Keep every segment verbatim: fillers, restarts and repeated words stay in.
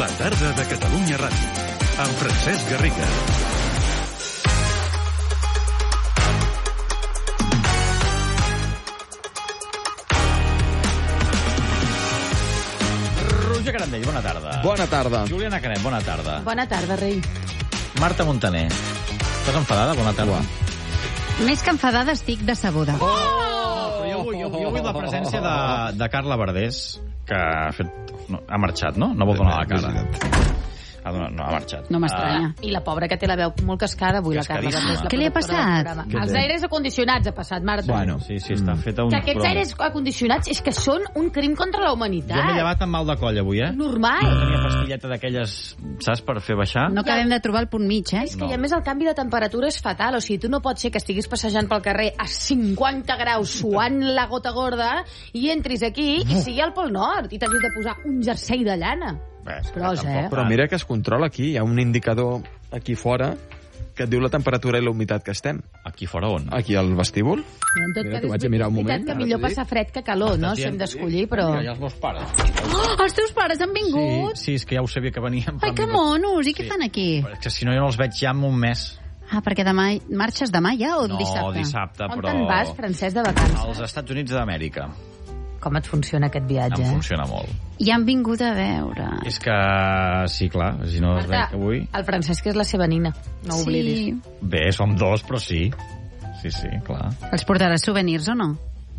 La tarda de Catalunya Ràdio, amb Francesc Garriga. Roger Carandell, bona tarda. Bona tarda. Juliana Canet, bona tarda. Bona tarda, rei. Marta Montaner, estàs enfadada? Bona tarda. Més que enfadada, estic decebuda. Oh! oh! Jo, vull, jo, jo vull la presència de, de Carla Verdés, que ha fet... No, ha marxat, no? No vol donar la cara. Ha donat, no, ha marxat. No m'estranya. Uh, I la pobra que té la veu molt cascada, avui la Carla Verdés. Què li ha passat? Els aires acondicionats ha passat, Marta. Bueno, sí, sí, està feta un... Que aquests aires acondicionats és que són un crim contra la humanitat. Jo m'he llevat amb mal de coll avui, eh? Normal. No tenia pastilleta d'aquelles, saps, per fer baixar. No acabem de trobar el punt mig, eh? És que, no. I a més, el canvi de temperatura és fatal. O sigui, tu no pots ser que estiguis passejant pel carrer a cinquanta graus, suant la gota gorda, i entris aquí i sigui al Pol Nord i t'hagis de posar un jersei de llana. Bé, Gros, eh? Però mira que es controla aquí. Hi ha un indicador aquí fora que et diu la temperatura i la humitat que estem. Aquí fora on? Aquí al vestíbul. En tot Mira, cas, t'ho vaig és a mirar un veritat moment, que ara millor t'ho dic. passar fred que calor, no? Si hem d'escollir, però... Mira, ja els meus pares. Oh, els teus pares han vingut? Sí, sí, és que ja ho sabia que venien. Ai, que monos! I què Sí. fan aquí? Però és que si no, jo no els veig ja en un mes. Ah, perquè demà marxes demà ja o No, dissabte? dissabte, On però... te'n vas, Francesc, de vacances? Als Estats Units d'Amèrica. Com et funciona aquest viatge, Em eh? funciona molt. I han vingut a veure. És que, sí, clar, si no es veig avui... el Francesc és la seva nina, no ho oblidis. Sí. Bé, som dos, però sí. Sí, sí, clar. Els portaràs souvenirs o no?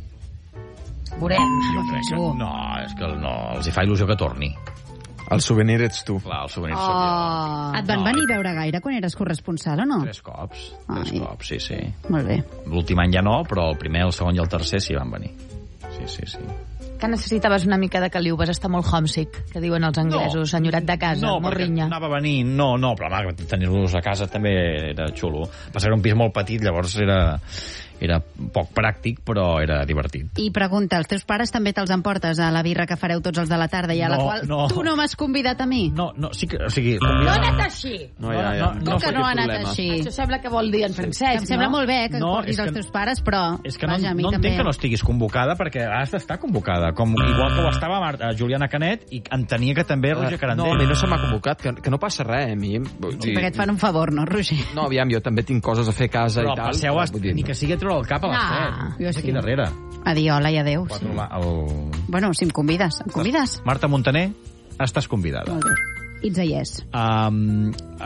Veurem. Jo crec que... No, és que no, els hi fa il·lusió que torni. El souvenir ets tu. Clar, el souvenir sóc jo. Oh. Et van No, venir a veure gaire quan eres corresponsal o no? Tres cops, tres Ai. cops, sí, sí. Molt bé. L'últim any ja no, però el primer, el segon i el tercer sí van venir. Sí, sí, sí. Que necessitaves una mica de caliu, vas estar molt homesick, que diuen els anglesos, enyorat de casa, no, molt perquè rinya. anava a venir, no, no, però home, tenir-los a casa també era xulo. Passa que era un pis molt petit, llavors era, era poc pràctic, però era divertit. I pregunta, els teus pares també te'ls emportes a la birra que fareu tots els de la tarda i a la No, qual no. tu no m'has convidat a mi? No, no, sí que, o sigui... No ha convidar- anat així! No, ja, ja. Com que no ha anat problema. així? Això sembla que vol dir en Francesc, Em sembla no? molt bé que No, portis és que- els teus pares, però És que no, vaja, a mi no també. entenc que no estiguis convocada, perquè has d'estar convocada, com igual que ho estava Marta, Juliana Canet, i entenia que també Roger No, Carandell. a mi no se m'ha convocat, que, que no passa res, eh, a mi. Vull Sí, dir- perquè et fan un favor, no, Roger? No, aviam, jo també tinc coses a fer a casa Però i tal. passeu, però a, vull dir, ni que sigui a treure el cap a les Ah, set. jo És aquí sí. darrere. Adiola i adéu. Sí. Quatre, la, el... Bueno, si em convides. Em convides? Marta Montaner, estàs convidada. Molt bé. It's a yes. Um,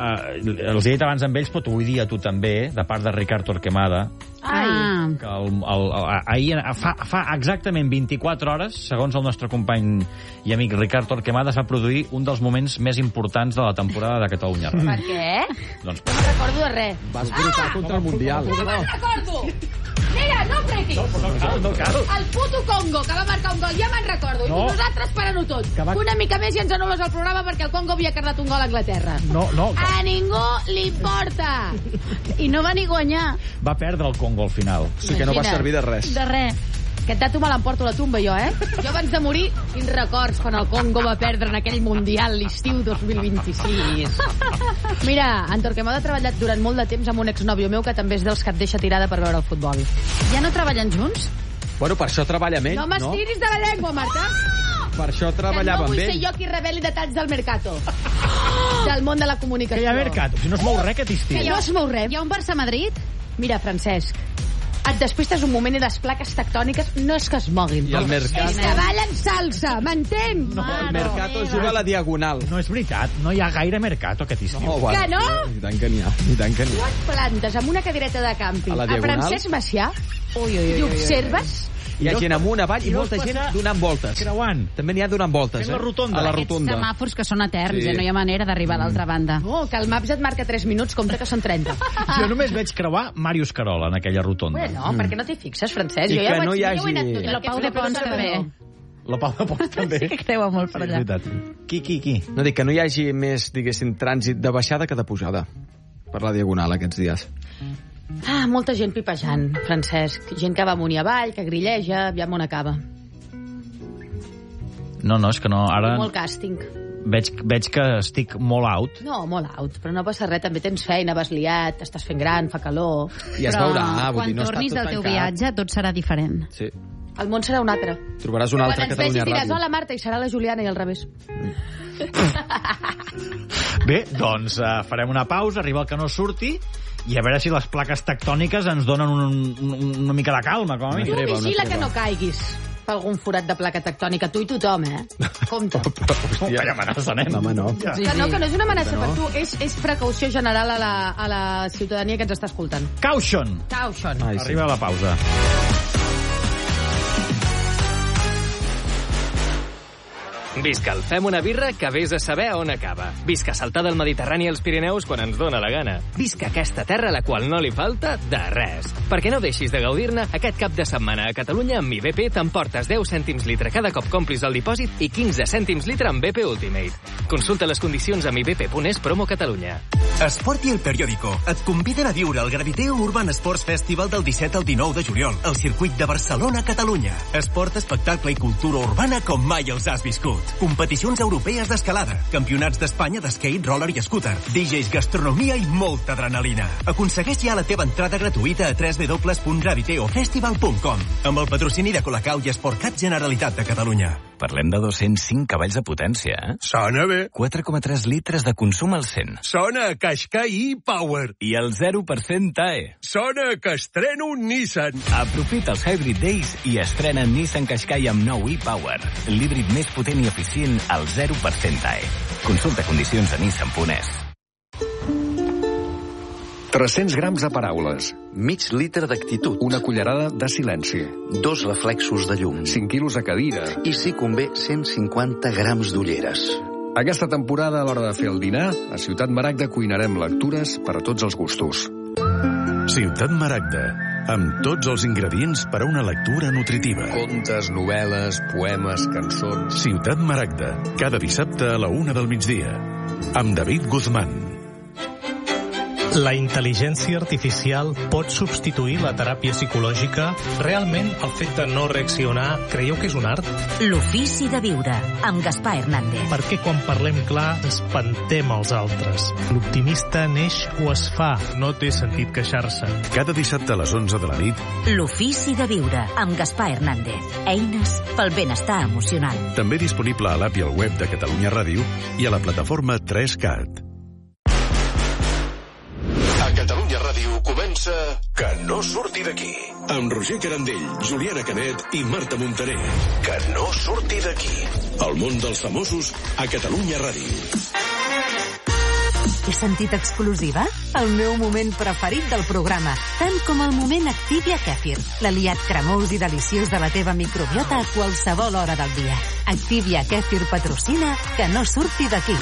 uh, els he dit abans amb ells, però t'ho vull dir a tu també, de part de Ricard Torquemada, Ah, que el, el, el, ahir, fa, fa exactament vint-i-quatre hores, segons el nostre company i amic Ricard Torquemada, es va produir un dels moments més importants de la temporada de Catalunya Ràdio. Per què? Doncs, No me'n recordo de res. Vas brutar contra el Mundial. No me'n recordo! Mira, no apretis! no cal, no cal. El puto Congo, que va marcar un gol, ja me'n recordo. No. I nosaltres parant-ho tot. Que va- Una mica més i ens anul·les el programa perquè el Congo havia cardat un gol a Anglaterra. No, no, A ningú li importa. i no va ni guanyar. va perdre el Congo al final. O sigui que no va Imagina't. servir de res. De res. Aquest dato me l'emporto a la tumba, jo, eh? Jo abans de morir tinc records quan el Congo va perdre en aquell Mundial l'estiu dos mil vint-i-sis. Mira, en Torquemada ha treballat durant molt de temps amb un exnòvio meu que també és dels que et deixa tirada per veure el futbol. Ja no treballen junts? Bueno, per això treballa amb ell, No no? m'estiris de la llengua, Marta. Per això Que no treballava vull amb ser ell. jo qui reveli detalls del mercato. Del món de la comunicació. Que hi ha mercat, si no es mou res aquest estiu. Que no es mou res. Hi ha un Barça-Madrid? Mira, Francesc, et despistes un moment i les plaques tectòniques no és que es moguin. I el mercat... És que ballen salsa, m'entens? No, el Mercato juga a la diagonal. No és veritat, no hi ha gaire mercat aquest estiu. Oh, bueno, Que no? I tant que n'hi ha, i tant que n'hi Tu ha. et plantes amb una cadireta de càmping A la a diagonal? Francesc Macià i observes... Hi ha gent amunt, avall i I molta veus gent passar donant voltes. Creuant. També n'hi ha donant voltes, Fent eh? la rotonda. A la Aquests rotonda. semàfors que són eterns, Sí. eh? No hi ha manera d'arribar a l'altra banda. Oh, que el Maps et marca tres minuts, compte que són trenta. Jo només veig creuar Màrius Carola en aquella rotonda. Bueno, per què no t'hi fixes, Francesc? I Jo ja que ho no vaig- hi jo ho he hagi- anat tot, I la que Pau és de una Pons cosa també. no. La Pau de Pons també. Sí que creua molt per És allà. veritat. Qui, qui, qui? No dic que no hi hagi més, diguéssim, trànsit de baixada que de pujada per la diagonal aquests dies. Ah, molta gent pipejant, Francesc. Gent que va amunt i avall, que grilleja, aviam on acaba. No, no, és que no, ara Molt càsting. veig, veig que estic molt out. No, molt out, però no passa res, també tens feina, vas liat, estàs fent gran, fa calor... I es Però veurà, vull quan dir, no està tornis tot del teu tancat. viatge tot serà diferent. Sí. El món serà un altre. Trobaràs una altra Quan ens Catalunya vegis diràs, Ràdio. hola Marta, i serà la Juliana i al revés. Bé, doncs uh, farem una pausa, arriba el que no surti, i a veure si les plaques tectòniques ens donen un, un, una mica de calma, com a mínim. Tu vigila que no caiguis per algun forat de placa tectònica, tu i tothom, eh? Compte. Hòstia, ja amenaça, nen. Home, no. Ja. Que no, que no és una amenaça per tu, és, és precaució general a la, a la ciutadania que ens està escoltant. Caution! Caution. Ai, sí. Arriba la pausa. Visca el Fem una birra que vés a saber on acaba. Visca saltar del Mediterrani als Pirineus quan ens dóna la gana. Visca aquesta terra a la qual no li falta de res. Perquè no deixis de gaudir-ne, aquest cap de setmana a Catalunya amb mi B P t'emportes deu cèntims litre cada cop complis el dipòsit i quinze cèntims litre amb B P Ultimate. Consulta les condicions a mi b p punt es promo Catalunya. Esport i El Periódico et conviden a viure el Graviteo Urban Sports Festival del disset al dinou de juliol al circuit de Barcelona, Catalunya. Esport, espectacle i cultura urbana com mai els has viscut. Competicions europees d'escalada, campionats d'Espanya d'skate, roller i scooter, D Js, gastronomia i molta adrenalina. Aconsegueix ja la teva entrada gratuïta a w w w punt graviteo festival punt com amb el patrocini de Colacau i Sportcat Generalitat de Catalunya. Parlem de dos-cents cinc cavalls de potència, eh? Sona bé. quatre coma tres litres de consum al cent. Sona a Qashqai e-Power. I el zero per cent T A E. Sona que estreno un Nissan. Aprofita els Hybrid Days i estrena Nissan Qashqai amb nou e-Power. L'híbrid més potent i eficient al zero per cent T A E. Consulta condicions a nissan punt es. tres-cents grams de paraules, mig litre d'actitud, una cullerada de silenci, dos reflexos de llum, cinc quilos de cadira i, si convé, cent cinquanta grams d'ulleres. Aquesta temporada, a l'hora de fer el dinar, a Ciutat Maragda cuinarem lectures per a tots els gustos. Ciutat Maragda, amb tots els ingredients per a una lectura nutritiva. Contes, novel·les, poemes, cançons... Ciutat Maragda, cada dissabte a la una del migdia, amb David Guzmán. La intel·ligència artificial pot substituir la teràpia psicològica? Realment, el fet de no reaccionar, creieu que és un art? L'ofici de viure, amb Gaspar Hernández. Perquè quan parlem clar, espantem els altres. L'optimista neix o es fa, no té sentit queixar-se. Cada dissabte a les onze de la nit. L'ofici de viure, amb Gaspar Hernández. Eines pel benestar emocional. També disponible a l'app i al web de Catalunya Ràdio i a la plataforma tres cat. A Catalunya Ràdio comença Que no surti d'aquí. Amb Roger Carandell, Juliana Canet i Marta Montaner. Que no surti d'aquí. El món dels famosos a Catalunya Ràdio. He sentit exclusiva? El meu moment preferit del programa, tant com el moment Activia Kefir, l'aliat cremós i deliciós de la teva microbiota a qualsevol hora del dia. Activia Kefir patrocina Que no surti d'aquí.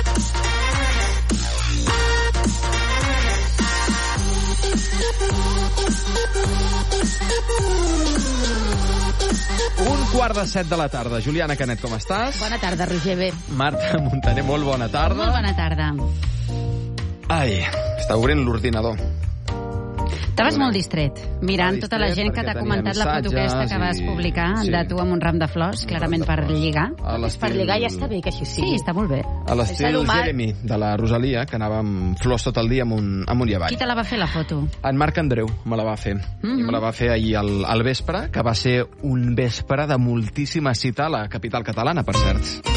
Un quart de set de la tarda. Juliana Canet, com estàs? Bona tarda, Roger, bé. Marta Montaner, molt bona tarda. Molt bona tarda. Ai, està obrint l'ordinador. Estaves molt distret, mirant tota la gent que t'ha comentat la foto aquesta que vas publicar de tu amb un ram de flors, clarament per lligar. Per lligar ja està bé que així sigui. Sí, està molt bé. A l'estil Jeremy, de la Rosalia, que anava amb flors tot el dia amunt, amunt i avall. Qui te la va fer, la foto? En Marc Andreu me la va fer. Mm-hmm. I me la va fer ahir al, al vespre, que va ser un vespre de moltíssima cita a la capital catalana, per cert.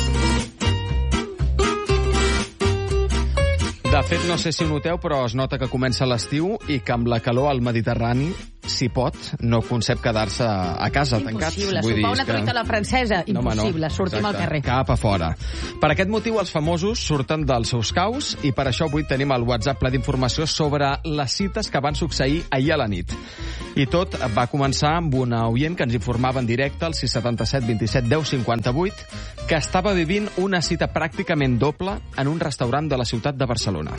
De fet, no sé si ho noteu, però es nota que comença l'estiu i que amb la calor al Mediterrani, si pot, no concep quedar-se a casa, tancats. Impossible, sopar una truita a la francesa, impossible, no, no. Sortim Exacte, al carrer. Cap a fora. Per aquest motiu, els famosos surten dels seus caus i per això avui tenim el WhatsApp ple d'informació sobre les cites que van succeir ahir a la nit. I tot va començar amb una oient que ens informava en directe al sis set set dos set deu cinquanta vuit que estava vivint una cita pràcticament doble en un restaurant de la ciutat de Barcelona.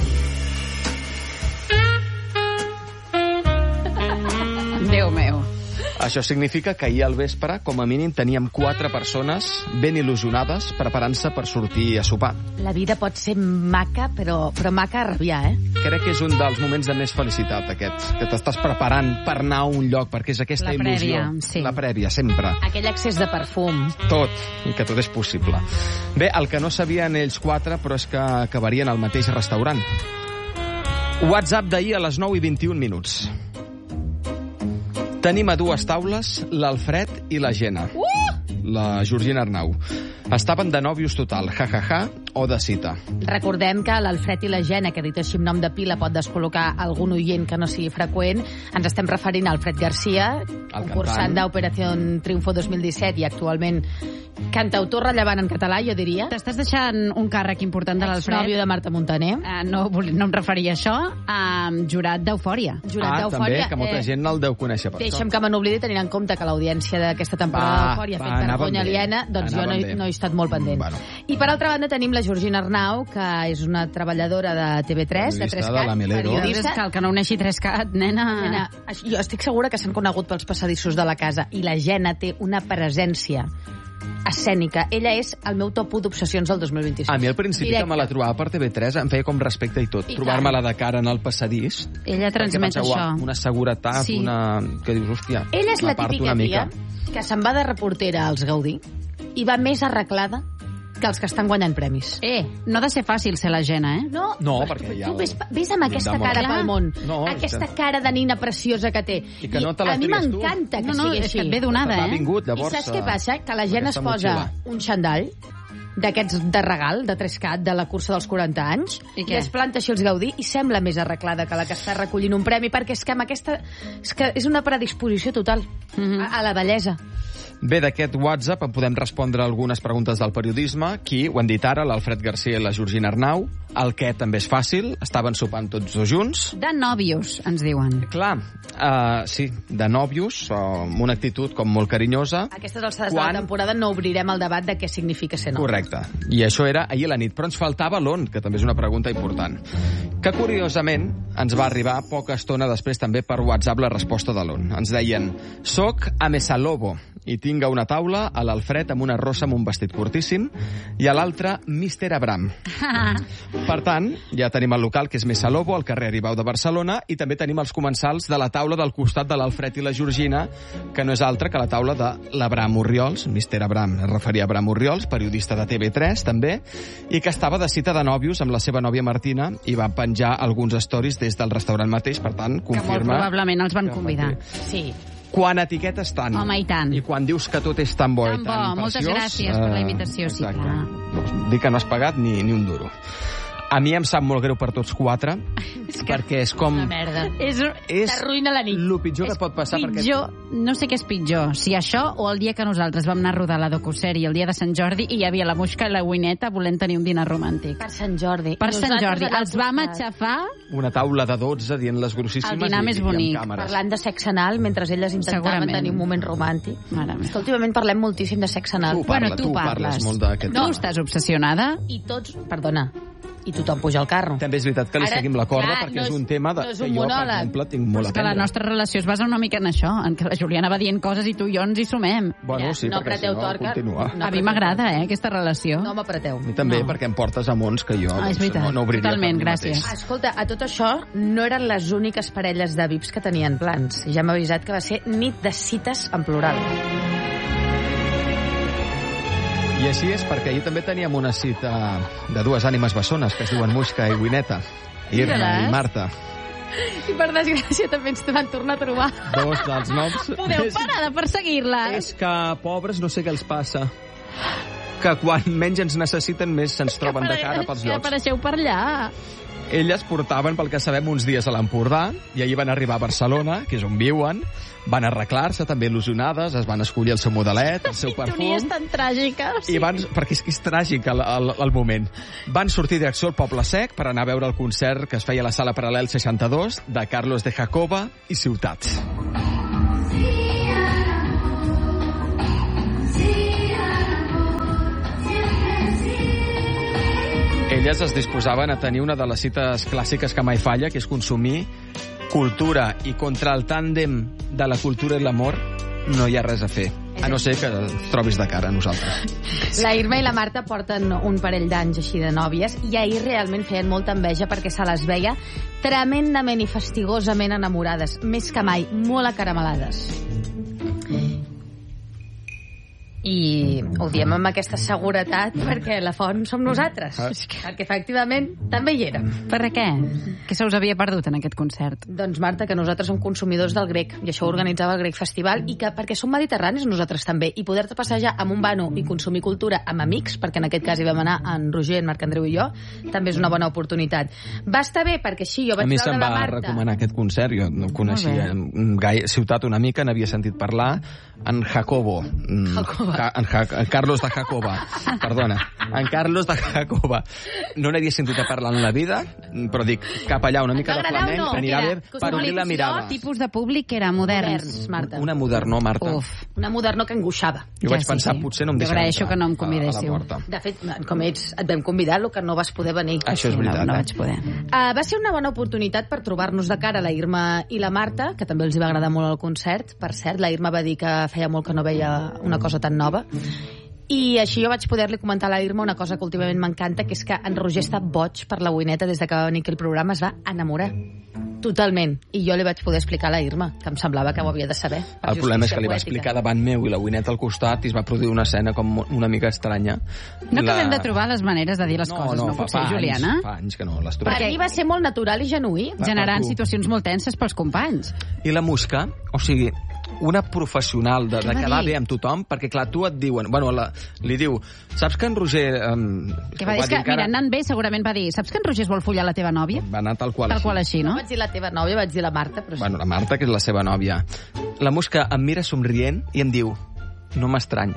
Déu meu. Això significa que ahir al vespre, com a mínim, teníem quatre persones ben il·lusionades preparant-se per sortir a sopar. La vida pot ser maca, però, però maca a rabiar, eh? Crec que és un dels moments de més felicitat, aquest, que t'estàs preparant per anar a un lloc, perquè és aquesta la il·lusió. Prèvia, sí. La prèvia, sempre. Aquell excés de perfum. Tot, i que tot és possible. Bé, el que no sabien ells quatre, però és que acabarien al mateix restaurant. WhatsApp d'ahir a les nou i vint-i-un minuts. Tenim a dues taules l'Alfred i la Gena. Uh! La Georgina Arnau. Estaven de nòvios total, ja, ja, ja, o de cita. Recordem que l'Alfred i la Gena, que dit així amb nom de pila pot descol·locar algun oient que no sigui freqüent, ens estem referint a Alfred Garcia, concursant d'Operació Triunfo dos mil disset i actualment cantautor rellevant en català, jo diria. T'estàs deixant un càrrec important de l'Alfred. Exnòvio de Marta Montaner. Uh, no, no em referia a això, a um, jurat d'Eufòria. Jurat ah, d'Eufòria. també, que molta eh, gent el deu conèixer per Deixa'm això. que me n'oblidi tenint en compte que l'audiència d'aquesta temporada d'Eufòria ha fet vergonya aliena, doncs jo no, no he estat molt pendent. Bueno. I per altra banda tenim la Georgina Arnau, que és una treballadora de T V tres, de tres cat, periodista. Que el que no uneixi tres cat, nena... nena... Jo estic segura que s'han conegut pels passadissos de la casa, i la Gena té una presència escènica. Ella és el meu top u d'obsessions del dos mil vint-i-sis. A mi al principi Directe. que me la trobava per T V tres em feia com respecte i tot. Trobar-me-la de cara en el passadís. Ella transmet penseu, això. Una seguretat, sí. una... que dius, hòstia, ella és la típica tia que se'n va de reportera als Gaudí i va més arreglada que els que estan guanyant premis. Eh, no ha de ser fàcil ser la Gena, eh? No, no perquè ja... Tu ves, ves amb aquesta cara pel món, no, aquesta que... cara de nina preciosa que té. I que no te la a mi tries tu. m'encanta que no, no, sigui és així. Que et ve donada, eh? Vingut, llavors, I saps què passa? Que la Gena es posa motxilla. un xandall d'aquests de regal, de tres cat, de la cursa dels quaranta anys, i, i es planta així els Gaudí i sembla més arreglada que la que està recollint un premi, perquè és que amb aquesta... És, que és una predisposició total mm-hmm. a, a la bellesa. Bé, d'aquest WhatsApp en podem respondre algunes preguntes del periodisme. Qui, ho han dit ara, l'Alfred Garcia i la Georgina Arnau. El què també és fàcil, estaven sopant tots dos junts. De nòvios, ens diuen. Clar, uh, sí, de nòvios, uh, amb una actitud com molt carinyosa. A aquestes alçades Quan... de la temporada no obrirem el debat de què significa ser nòvio. Correcte, i això era ahir a la nit, però ens faltava l'on, que també és una pregunta important. Que curiosament ens va arribar poca estona després també per WhatsApp la resposta de l'on. Ens deien, soc a Mesalobo i tinc a una taula a l'Alfred amb una rossa amb un vestit curtíssim i a l'altra mister Abram. Per tant, ja tenim el local, que és Mesalobo, al carrer Aribau de Barcelona, i també tenim els comensals de la taula del costat de l'Alfred i la Georgina, que no és altra que la taula de l'Abram Orriols, mister Abram, es referia a Abram Orriols, periodista de T V tres, també, i que estava de cita de nòvios amb la seva nòvia Martina i va penjar alguns stories des del restaurant mateix, per tant, confirma... Que molt probablement els van convidar. Sí. Quan etiquetes tant. Home, i tant. I quan dius que tot és tan bo tan i tan bo. preciós... Moltes gràcies uh, per la invitació, sí, clar. Doncs dir que no has pagat ni, ni un duro. A mi em sap molt greu per tots quatre, és perquè és com... Una merda. És, és t'arruïna la nit. el pitjor que et pot passar. Pitjor, perquè... no sé què és pitjor, si això o el dia que nosaltres vam anar a rodar la docusèrie el dia de Sant Jordi i hi havia la Musca i la Wineta volent tenir un dinar romàntic. Per Sant Jordi. Per Sant Jordi. Els vam aixafar... Una taula de dotze dient les grossíssimes el dinar i, més i bonic. Parlant de sexe anal mentre elles intentaven tenir un moment romàntic. És que últimament parlem moltíssim de sexe anal. Tu, parla, bueno, tu, tu parles. parles molt d'aquest no. tema. Tu estàs obsessionada? I tots... Perdona. I tothom puja al carro. També és veritat que li Ara, seguim la corda, clar, perquè no és és, un tema de, no és que un jo, per monòleg. exemple, tinc molt a que la nostra relació es basa una mica en això, en que la Juliana va dient coses i tu i jo ens hi sumem. Bueno, Mira, sí, no perquè si no, torca, continua. No, a mi m'agrada, eh, aquesta relació. No m'apreteu. A mi també, no. perquè em portes a mons que jo ah, doncs, veritat, no, no obriria totalment, per mi gràcies. mateix. Escolta, a tot això no eren les úniques parelles de V I Ps que tenien plans. Ja m'ha avisat que va ser nit de cites en plural. I així és, perquè ahir també teníem una cita de dues ànimes bessones que es diuen Musca i Wineta, Irma i Marta. I per desgràcia també ens van tornar a trobar. Dos dels noms... Podeu és, parar de perseguir-les. És que, pobres, no sé què els passa. Que quan menys ens necessiten, més se'ns troben de cara pels llocs. Que apareixeu per allà. Elles portaven, pel que sabem, uns dies a l'Empordà i ahir van arribar a Barcelona, que és on viuen, van arreglar-se també il·lusionades, es van escollir el seu modelet, el seu perfum... Sintonies tan tràgiques. I van, perquè és que és tràgic el, el, el moment. Van sortir direcció al Poble Sec per anar a veure el concert que es feia a la Sala Paral·lel seixanta-dos de Carlos de Jacoba i Ciutat. Elles es disposaven a tenir una de les cites clàssiques que mai falla, que és consumir cultura, i contra el tàndem de la cultura i l'amor no hi ha res a fer, a no ser que els trobis de cara a nosaltres. La Irma i la Marta porten un parell d'anys així de nòvies i ahir realment feien molta enveja perquè se les veia tremendament i fastigosament enamorades, més que mai, molt acaramelades. I ho diem amb aquesta seguretat perquè la font som nosaltres. Ah. Perquè efectivament també hi érem. Per què? Què se us havia perdut en aquest concert? Doncs Marta, que nosaltres som consumidors del grec i això ho organitzava el Grec Festival i que perquè som mediterranis nosaltres també i poder-te passejar amb un vano i consumir cultura amb amics, perquè en aquest cas hi vam anar en Roger, en Marc Andreu i jo, també és una bona oportunitat. Va estar bé perquè així jo vaig veure la Marta. A mi se'm va recomanar aquest concert, jo no coneixia gaire ciutat una mica, n'havia sentit parlar, en Jacobo. Jacobo. En, ja en Carlos de Jacoba, perdona, en Carlos de Jacoba. No n'havia sentit a parlar en la vida, però dic, cap allà una mica de flamenc, no? Anirà bé per obrir la mirada. Tipus de públic que era moderns. Moderns, Marta. Una modernó, Marta. Uf, una modernó que angoixava. Jo ja, vaig sí, pensar, sí. potser no em deixarà entrar que no em convidéssiu. De fet, com ets, et vam convidar, el que no vas poder venir. Això és veritat. No, no eh? vaig poder. Uh, va ser una bona oportunitat per trobar-nos de cara la Irma i la Marta, que també els hi va agradar molt el concert. Per cert, la Irma va dir que feia molt que no veia una cosa tan nova. I així jo vaig poder-li comentar a la Irma una cosa que últimament m'encanta, que és que en Roger està boig per la Wineta des de que va venir aquí el programa, es va enamorar. Totalment. I jo li vaig poder explicar a la Irma, que em semblava que ho havia de saber. El problema és que li va explicar davant meu i la Wineta al costat i es va produir una escena com una mica estranya. No la... acabem de trobar les maneres de dir les no, coses, no, no pot ser, anys, Juliana? Fa anys que no les trobem. Per mi va ser molt natural i genuí. Generant situacions molt tenses pels companys. I la Musca, o sigui, una professional de, de quedar bé amb tothom, perquè clar, tu et diuen, bueno, la, li diu, saps que en Roger... Um, que va dir, és que, mira, anant bé, segurament va dir, saps que en Roger es vol follar la teva nòvia? Va anar tal qual tal així. Qual així, no? No vaig dir la teva nòvia, vaig dir la Marta. Però sí. Bueno, la Marta, que és la seva nòvia. La Musca em mira somrient i em diu, no m'estranya.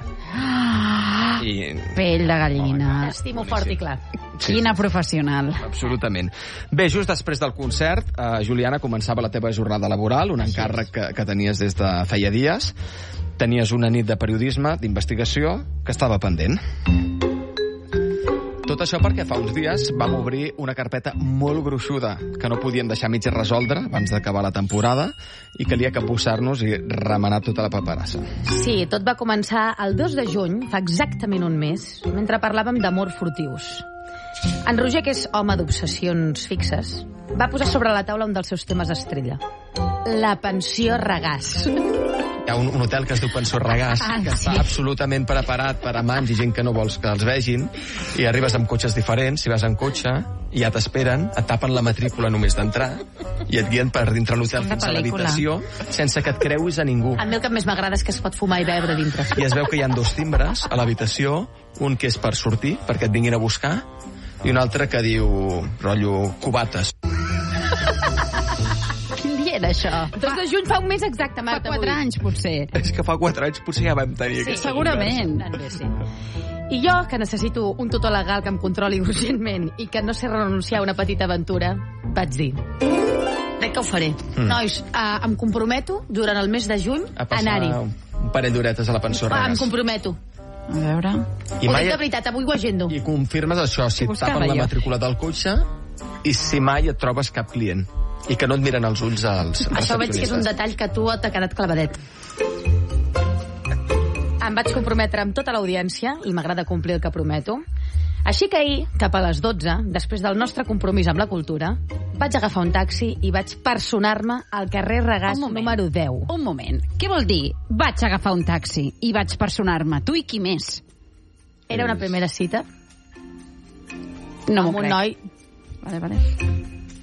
Ah, I... pell de gallina. Oh, t'estimo fort i clar. Sí, Quina sí. professional. Absolutament. Bé, just després del concert, eh, Juliana, començava la teva jornada laboral, un encàrrec que, que tenies des de feia dies. Tenies una nit de periodisme, d'investigació, que estava pendent. Tot això perquè fa uns dies vam obrir una carpeta molt gruixuda que no podíem deixar mig resoldre abans d'acabar la temporada i calia capbussar-nos i remenar tota la paperassa. Sí, tot va començar el dos de juny, fa exactament un mes, mentre parlàvem d'amor furtius. En Roger, que és home d'obsessions fixes, va posar sobre la taula un dels seus temes estrella. La pensió Regàs. Hi ha un, un hotel que es diu Pensió Regàs, ah, que sí. està absolutament preparat per amants i gent que no vols que els vegin, i arribes amb cotxes diferents, si vas en cotxe, i ja t'esperen, et tapen la matrícula només d'entrar, i et guien per dintre l'hotel fins a l'habitació, sense que et creuis a ningú. A mi el que més m'agrada és que es pot fumar i beure dintre. I es veu que hi ha dos timbres a l'habitació, un que és per sortir, perquè et vinguin a buscar, i un altre que diu, rotllo, cubates. Era això. dos de juny fa un mes exacte, Marta. Fa quatre anys, potser. És que fa quatre anys potser ja vam tenir sí, aquest segurament. Bé, sí. I jo, que necessito un tutor legal que em controli urgentment i que no sé renunciar a una petita aventura, vaig dir, crec que ho faré. Mm. Nois, uh, em comprometo durant el mes de juny a anar-hi. Un parell d'horetes a la Pensió Regàs. Em comprometo. A veure... I ho mai... dic de veritat, avui ho agendo. I confirmes això, si et tapen la matrícula del cotxe i si mai et trobes cap client. I que no et miren els ulls als això veig que és un detall que tu t'ha quedat clavadet. Em vaig comprometre amb tota l'audiència, i m'agrada complir el que prometo. Així que ahir, cap a les dotze, després del nostre compromís amb la cultura, vaig agafar un taxi i vaig personar-me al carrer Regàs número deu. Un moment. Què vol dir? Vaig agafar un taxi i vaig personar-me. Tu i qui més? Era una primera cita. No m'ho crec. Amb un noi... Vale, vale.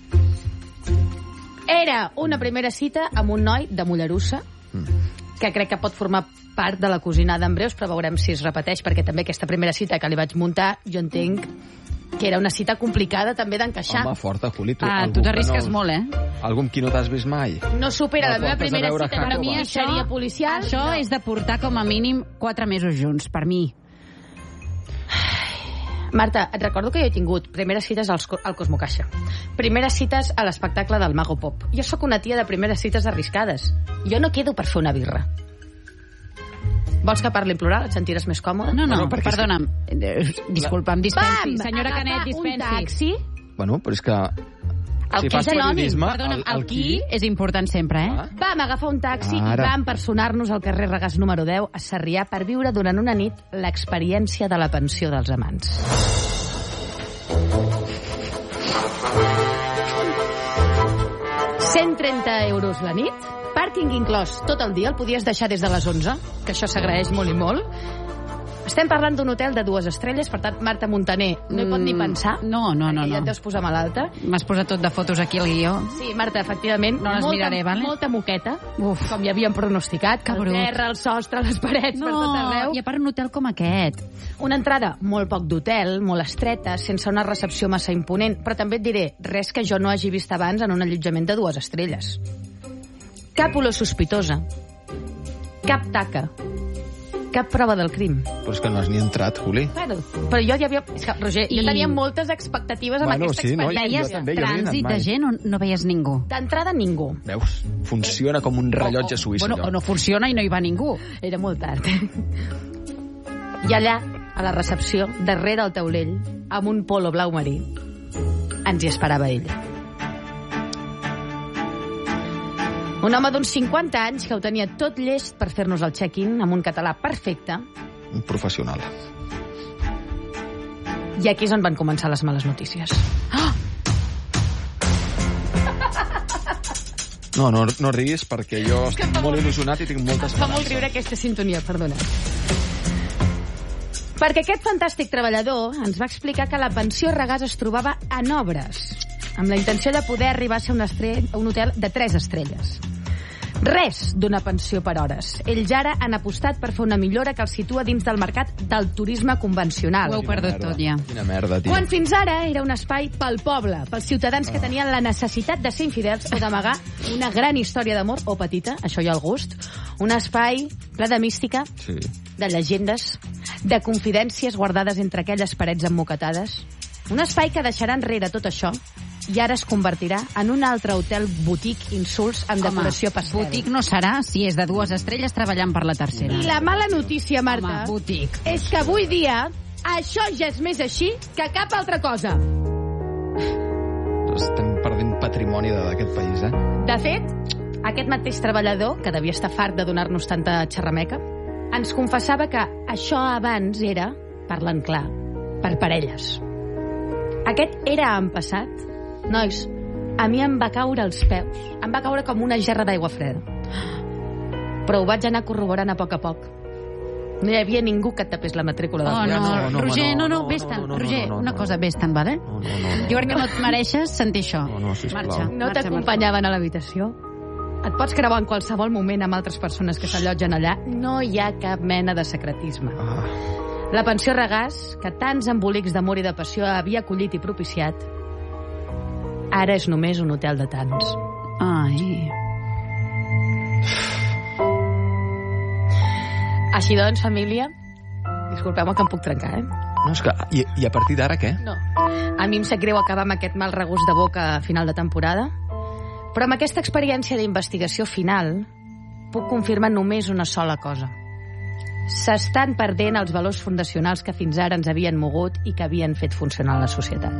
Era una primera cita amb un noi de Mollerussa, que crec que pot formar part de la cosinada en breus, però veurem si es repeteix, perquè també aquesta primera cita que li vaig muntar, jo entenc que era una cita complicada també d'encaixar. Home, forta, Juli. Tu, ah, tu t'arrisques no, molt, eh? Algú amb qui no t'has vist mai. No supera no la meva primera cita per mi, això, seria policial. Això no. És de portar com a mínim quatre mesos junts, per mi. Marta, et recordo que jo he tingut primeres cites al, al Cosmocaixa, primeres cites a l'espectacle del Mago Pop. Jo sóc una tia de primeres cites arriscades. Jo no quedo per fer una birra. Vols que parli en plural? Et sentiràs més còmode? No, no, no perdona'm. Disculpa'm, dispensi. Vam Senyora Canet, dispensi. Un taxi. Bueno, però és que... El si qui és anònim. Perdona'm, el, el qui és important sempre, eh? Ah. Vam agafar un taxi Ara. i vam personar-nos al carrer Regàs número deu a Sarrià per viure durant una nit l'experiència de la pensió dels amants. cent trenta euros la nit, pàrquing inclòs tot el dia, el podies deixar des de les onze, que això s'agraeix molt i molt. Estem parlant d'un hotel de dues estrelles, per tant, Marta Montaner no hi pot ni pensar. No, no, no. Ja no. et deus posar malalta. M'has posat tot de fotos aquí al guió. Sí, Marta, efectivament. No les molta, miraré, vale? Molta moqueta, Uf. com hi havíem pronosticat. Que el brut. terra, el sostre, les parets, No, per tot arreu. i a part un hotel com aquest. Una entrada molt poc d'hotel, molt estreta, sense una recepció massa imponent, però també et diré, res que jo no hagi vist abans en un allotjament de dues estrelles. Cap olor sospitosa, cap taca, cap prova del crim. Però és que no has ni entrat, Juli. Bueno, però jo ja havia... És que, Roger, I... jo tenia moltes expectatives amb Bueno, aquesta sí, no? experiència. Jo també, jo no he anat Trànsit mai. de gent on no veies ningú. D'entrada, ningú. Veus? Funciona com un rellotge suís. Bueno, allò. o no funciona i no hi va ningú. Era molt tard. I allà, a la recepció, darrere el taulell, amb un polo blau marí, ens hi esperava ell. Un home d'uns cinquanta anys que ho tenia tot llest per fer-nos el check-in amb un català perfecte. Un professional. I aquí és on van començar les males notícies. Oh! No, no, no riguis perquè jo estic molt il·lusionat i tinc moltes Fa molt riure aquesta sintonia, perdona. Perquè aquest fantàstic treballador ens va explicar que la pensió Regàs es trobava en obres, amb la intenció de poder arribar a ser un, estrell, un hotel de tres estrelles. Res d'una pensió per hores. Ells ara han apostat per fer una millora que els situa dins del mercat del turisme convencional. Ho heu perdut tot, ja. Quina merda, tio. Quan fins ara era un espai pel poble, pels ciutadans que tenien la necessitat de ser infidels o d'amagar una gran història d'amor, o petita, això ja al gust, un espai ple de mística, Sí. de llegendes, de confidències guardades entre aquelles parets emmoquetades. Un espai que deixarà enrere tot això i ara es convertirà en un altre hotel boutique insults amb Home, decoració pastel. Boutique no serà si és de dues estrelles treballant per la tercera. I la mala notícia, Marta, Home, boutique. és que avui dia això ja és més així que cap altra cosa. Estem perdent patrimoni de- d'aquest país, eh? De fet, aquest mateix treballador, que devia estar fart de donar-nos tanta xerrameca, ens confessava que això abans era, parlant clar, per parelles. Aquest era en passat. Nois, a mi em va caure als peus. Em va caure com una gerra d'aigua freda. Però ho vaig anar corroborant a poc a poc. No hi havia ningú que et tapés la matrícula del Oh, cotxe. no, no, Roger, no, no, no, vés no, tant. no, no, Roger, no, no, una no. cosa, vés tant, vale? No, no, no. Jo crec que no et mereixes sentir això. No, no, sisplau. Marxa. No marxa, t'acompanyaven a l'habitació? Et pots creuar en qualsevol moment amb altres persones que s'allotgen allà? No hi ha cap mena de secretisme. Ah, La pensió Regàs, que tants embolics d'amor i de passió havia acollit i propiciat, ara és només un hotel de tants. Ai. Així doncs, família, disculpeu-me que em puc trencar, eh? no, és que... I, i a partir d'ara, què? No. A mi em sap greu acabar amb aquest mal regust de boca a final de temporada, però amb aquesta experiència d'investigació final puc confirmar només una sola cosa. S'estan perdent els valors fundacionals que fins ara ens havien mogut i que havien fet funcionar la societat.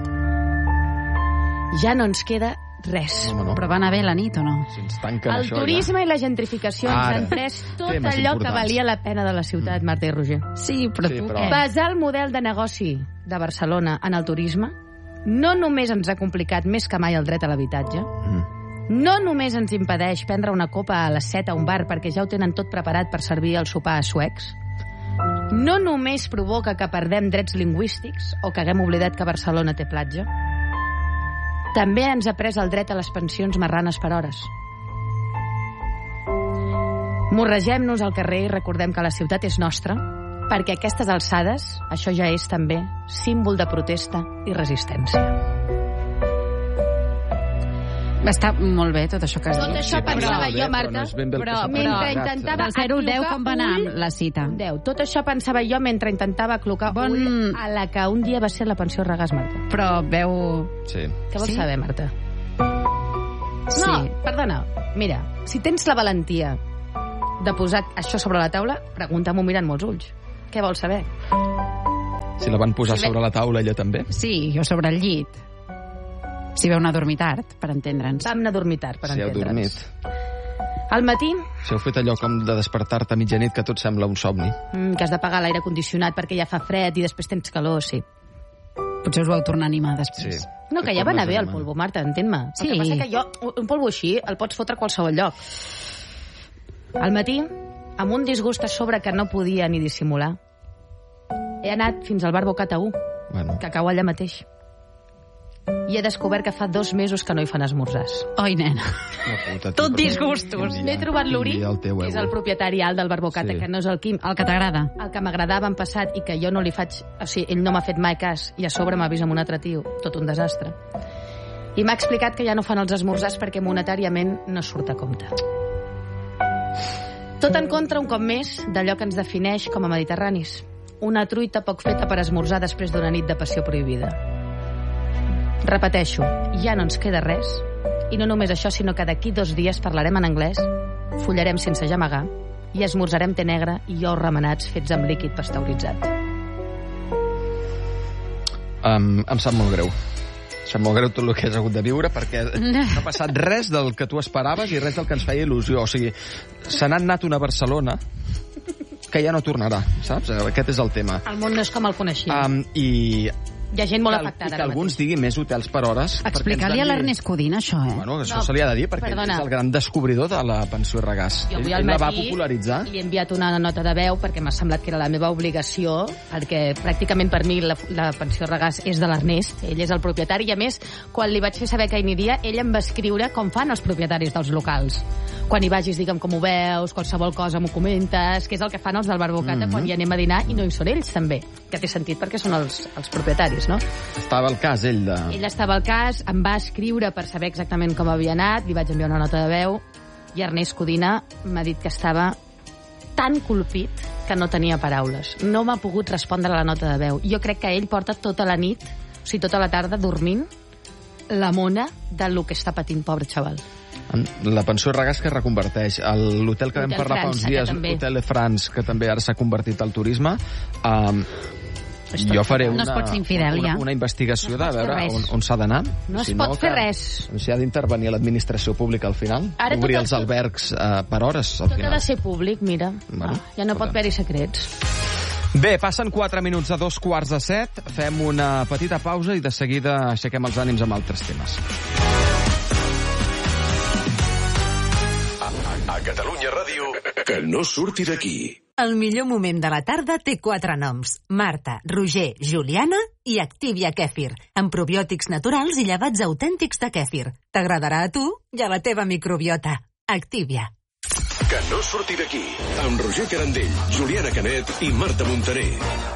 Ja no ens queda res. No, no. Però va anar bé la nit o no? Si ens tanquen El això, turisme i la gentrificació ens Ara. han pres tot Temes allò que importants. valia la pena de la ciutat, Marta i Roger. Sí, però Sí, tu però- què? Basar el model de negoci de Barcelona en el turisme no només ens ha complicat més que mai el dret a l'habitatge, Ja. Mm. no només ens impedeix prendre una copa a les set a un bar perquè ja ho tenen tot preparat per servir el sopar a suecs, no només provoca que perdem drets lingüístics o que haguem oblidat que Barcelona té platja, també ens ha pres el dret a les pensions marranes per hores. Morregem-nos al carrer i recordem que la ciutat és nostra, perquè a aquestes alçades això ja és també símbol de protesta i resistència. Està molt bé tot això que has Tot dit. això Sí, però pensava no, jo, però Marta, no és ben bé el que però- s'ha mentre plantejat. intentava Del zero al deu, aclucar com va anar ull- la cita? deu. Tot això pensava jo mentre intentava clocar Bon- ull a la que un dia va ser la pensió Regàs, Marta. Però veu... Sí. Què vols Sí? saber, Marta? Sí. No, perdona. Mira, si tens la valentia de posar això sobre la taula, pregunta-m'ho mirant molts ulls. Què vols saber? Si la van posar Sí, bé. sobre la taula, ella també? Sí, jo sobre el llit. Si veu anar a dormir tard, per entendre'ns. Vam anar a dormir tard, per Si heu entendre'ns. dormit. Al matí, Si heu fet allò com de despertar-te a mitjanit, que tot sembla un somni. mm, que has de pagar l'aire condicionat perquè ja fa fred i després tens calor, sí. Potser us vau tornar a animar després. Sí. No, que ja va anar bé el polvo, Marta, entén-me. Sí. El que passa que jo, un polvo així, el pots fotre a qualsevol lloc. Al matí, amb un disgust a sobre que no podia ni dissimular, He anat fins al Bar Bocata u, bueno. que cau allà mateix. I he descobert que fa dos mesos que no hi fan esmorzars. Oi, nena. Puta, Tot disgustos. M'he trobat l'Uri, que és el propietari alt del Bar Bocata, sí. que no és el Quim. El que t'agrada. El que m'agradava en passat i que jo no li faig... O sigui, ell no m'ha fet mai cas i a sobre m'ha vist amb un altre tio. Tot un desastre. I m'ha explicat que ja no fan els esmorzars perquè monetàriament no surt a compte. Tot en contra, un cop més, d'allò que ens defineix com a mediterranis. Una truita poc feta per esmorzar després d'una nit de passió prohibida. Repeteixo, ja no ens queda res, i no només això, sinó que d'aquí dos dies parlarem en anglès, follarem sense gemegar, i esmorzarem té negre i ous remenats fets amb líquid pasteuritzat. Um, em sap molt greu. Em sap molt greu tot el que has hagut de viure, perquè no ha passat res del que tu esperaves i res del que ens feia il·lusió. O sigui, se n'ha anat una Barcelona que ja no tornarà, saps? Aquest és el tema. El món no és com el coneixia. Um, I... Hi ha gent molt afectada. I que alguns diguin més hotels per hores. Explicar-li a l'Ernest Codina, això, eh? Bueno, això no, se li ha de dir, perquè perdona. és el gran descobridor de la pensió regàs. Jo avui ell, al ell la va matí popularitzar. Li he enviat una nota de veu perquè m'ha semblat que era la meva obligació, perquè pràcticament per mi la, la pensió regàs és de l'Ernest, ell és el propietari, i a més, quan li vaig fer saber que hi aniria, ell em va escriure com fan els propietaris dels locals. Quan hi vagis, digue'm com ho veus, qualsevol cosa m'ho comentes, que és el que fan els del Bar Bocata mm -hmm. quan hi anem a dinar, i no hi són ells, també, que té sentit perquè són els, els propietaris, no? Estava al cas, ell de... Ell estava al cas, em va escriure per saber exactament com havia anat, li vaig enviar una nota de veu, i Ernest Codina m'ha dit que estava tan colpit que no tenia paraules. No m'ha pogut respondre a la nota de veu. Jo crec que ell porta tota la nit, o sigui, tota la tarda, dormint la mona del que està patint, pobre xaval. La pensió regàs que es reconverteix. L'hotel que vam parlar fa uns dies, l'Hotel de France, que també ara s'ha convertit al turisme... Um, jo faré una, no es pot ser infidel, una, ja. una investigació no de veure on, on s'ha d'anar. No si es pot no, fer res. Si ha d'intervenir l'administració pública al final. Ara obrir els albergs uh, per hores al tot final. Tot ha de ser públic, mira. Bueno, ah, ja no pot haver-hi secrets. Bé, passen quatre minuts a dos quarts de set. Fem una petita pausa i de seguida aixequem els ànims amb altres temes. A, a, a Catalunya Ràdio, que no surti d'aquí. El millor moment de la tarda té quatre noms. Marta, Roger, Juliana i Activia Kèfir, amb probiòtics naturals i llevats autèntics de kèfir. T'agradarà a tu i a la teva microbiota. Activia. Que no surti d'aquí, amb Roger Carandell, Juliana Canet i Marta Montaner.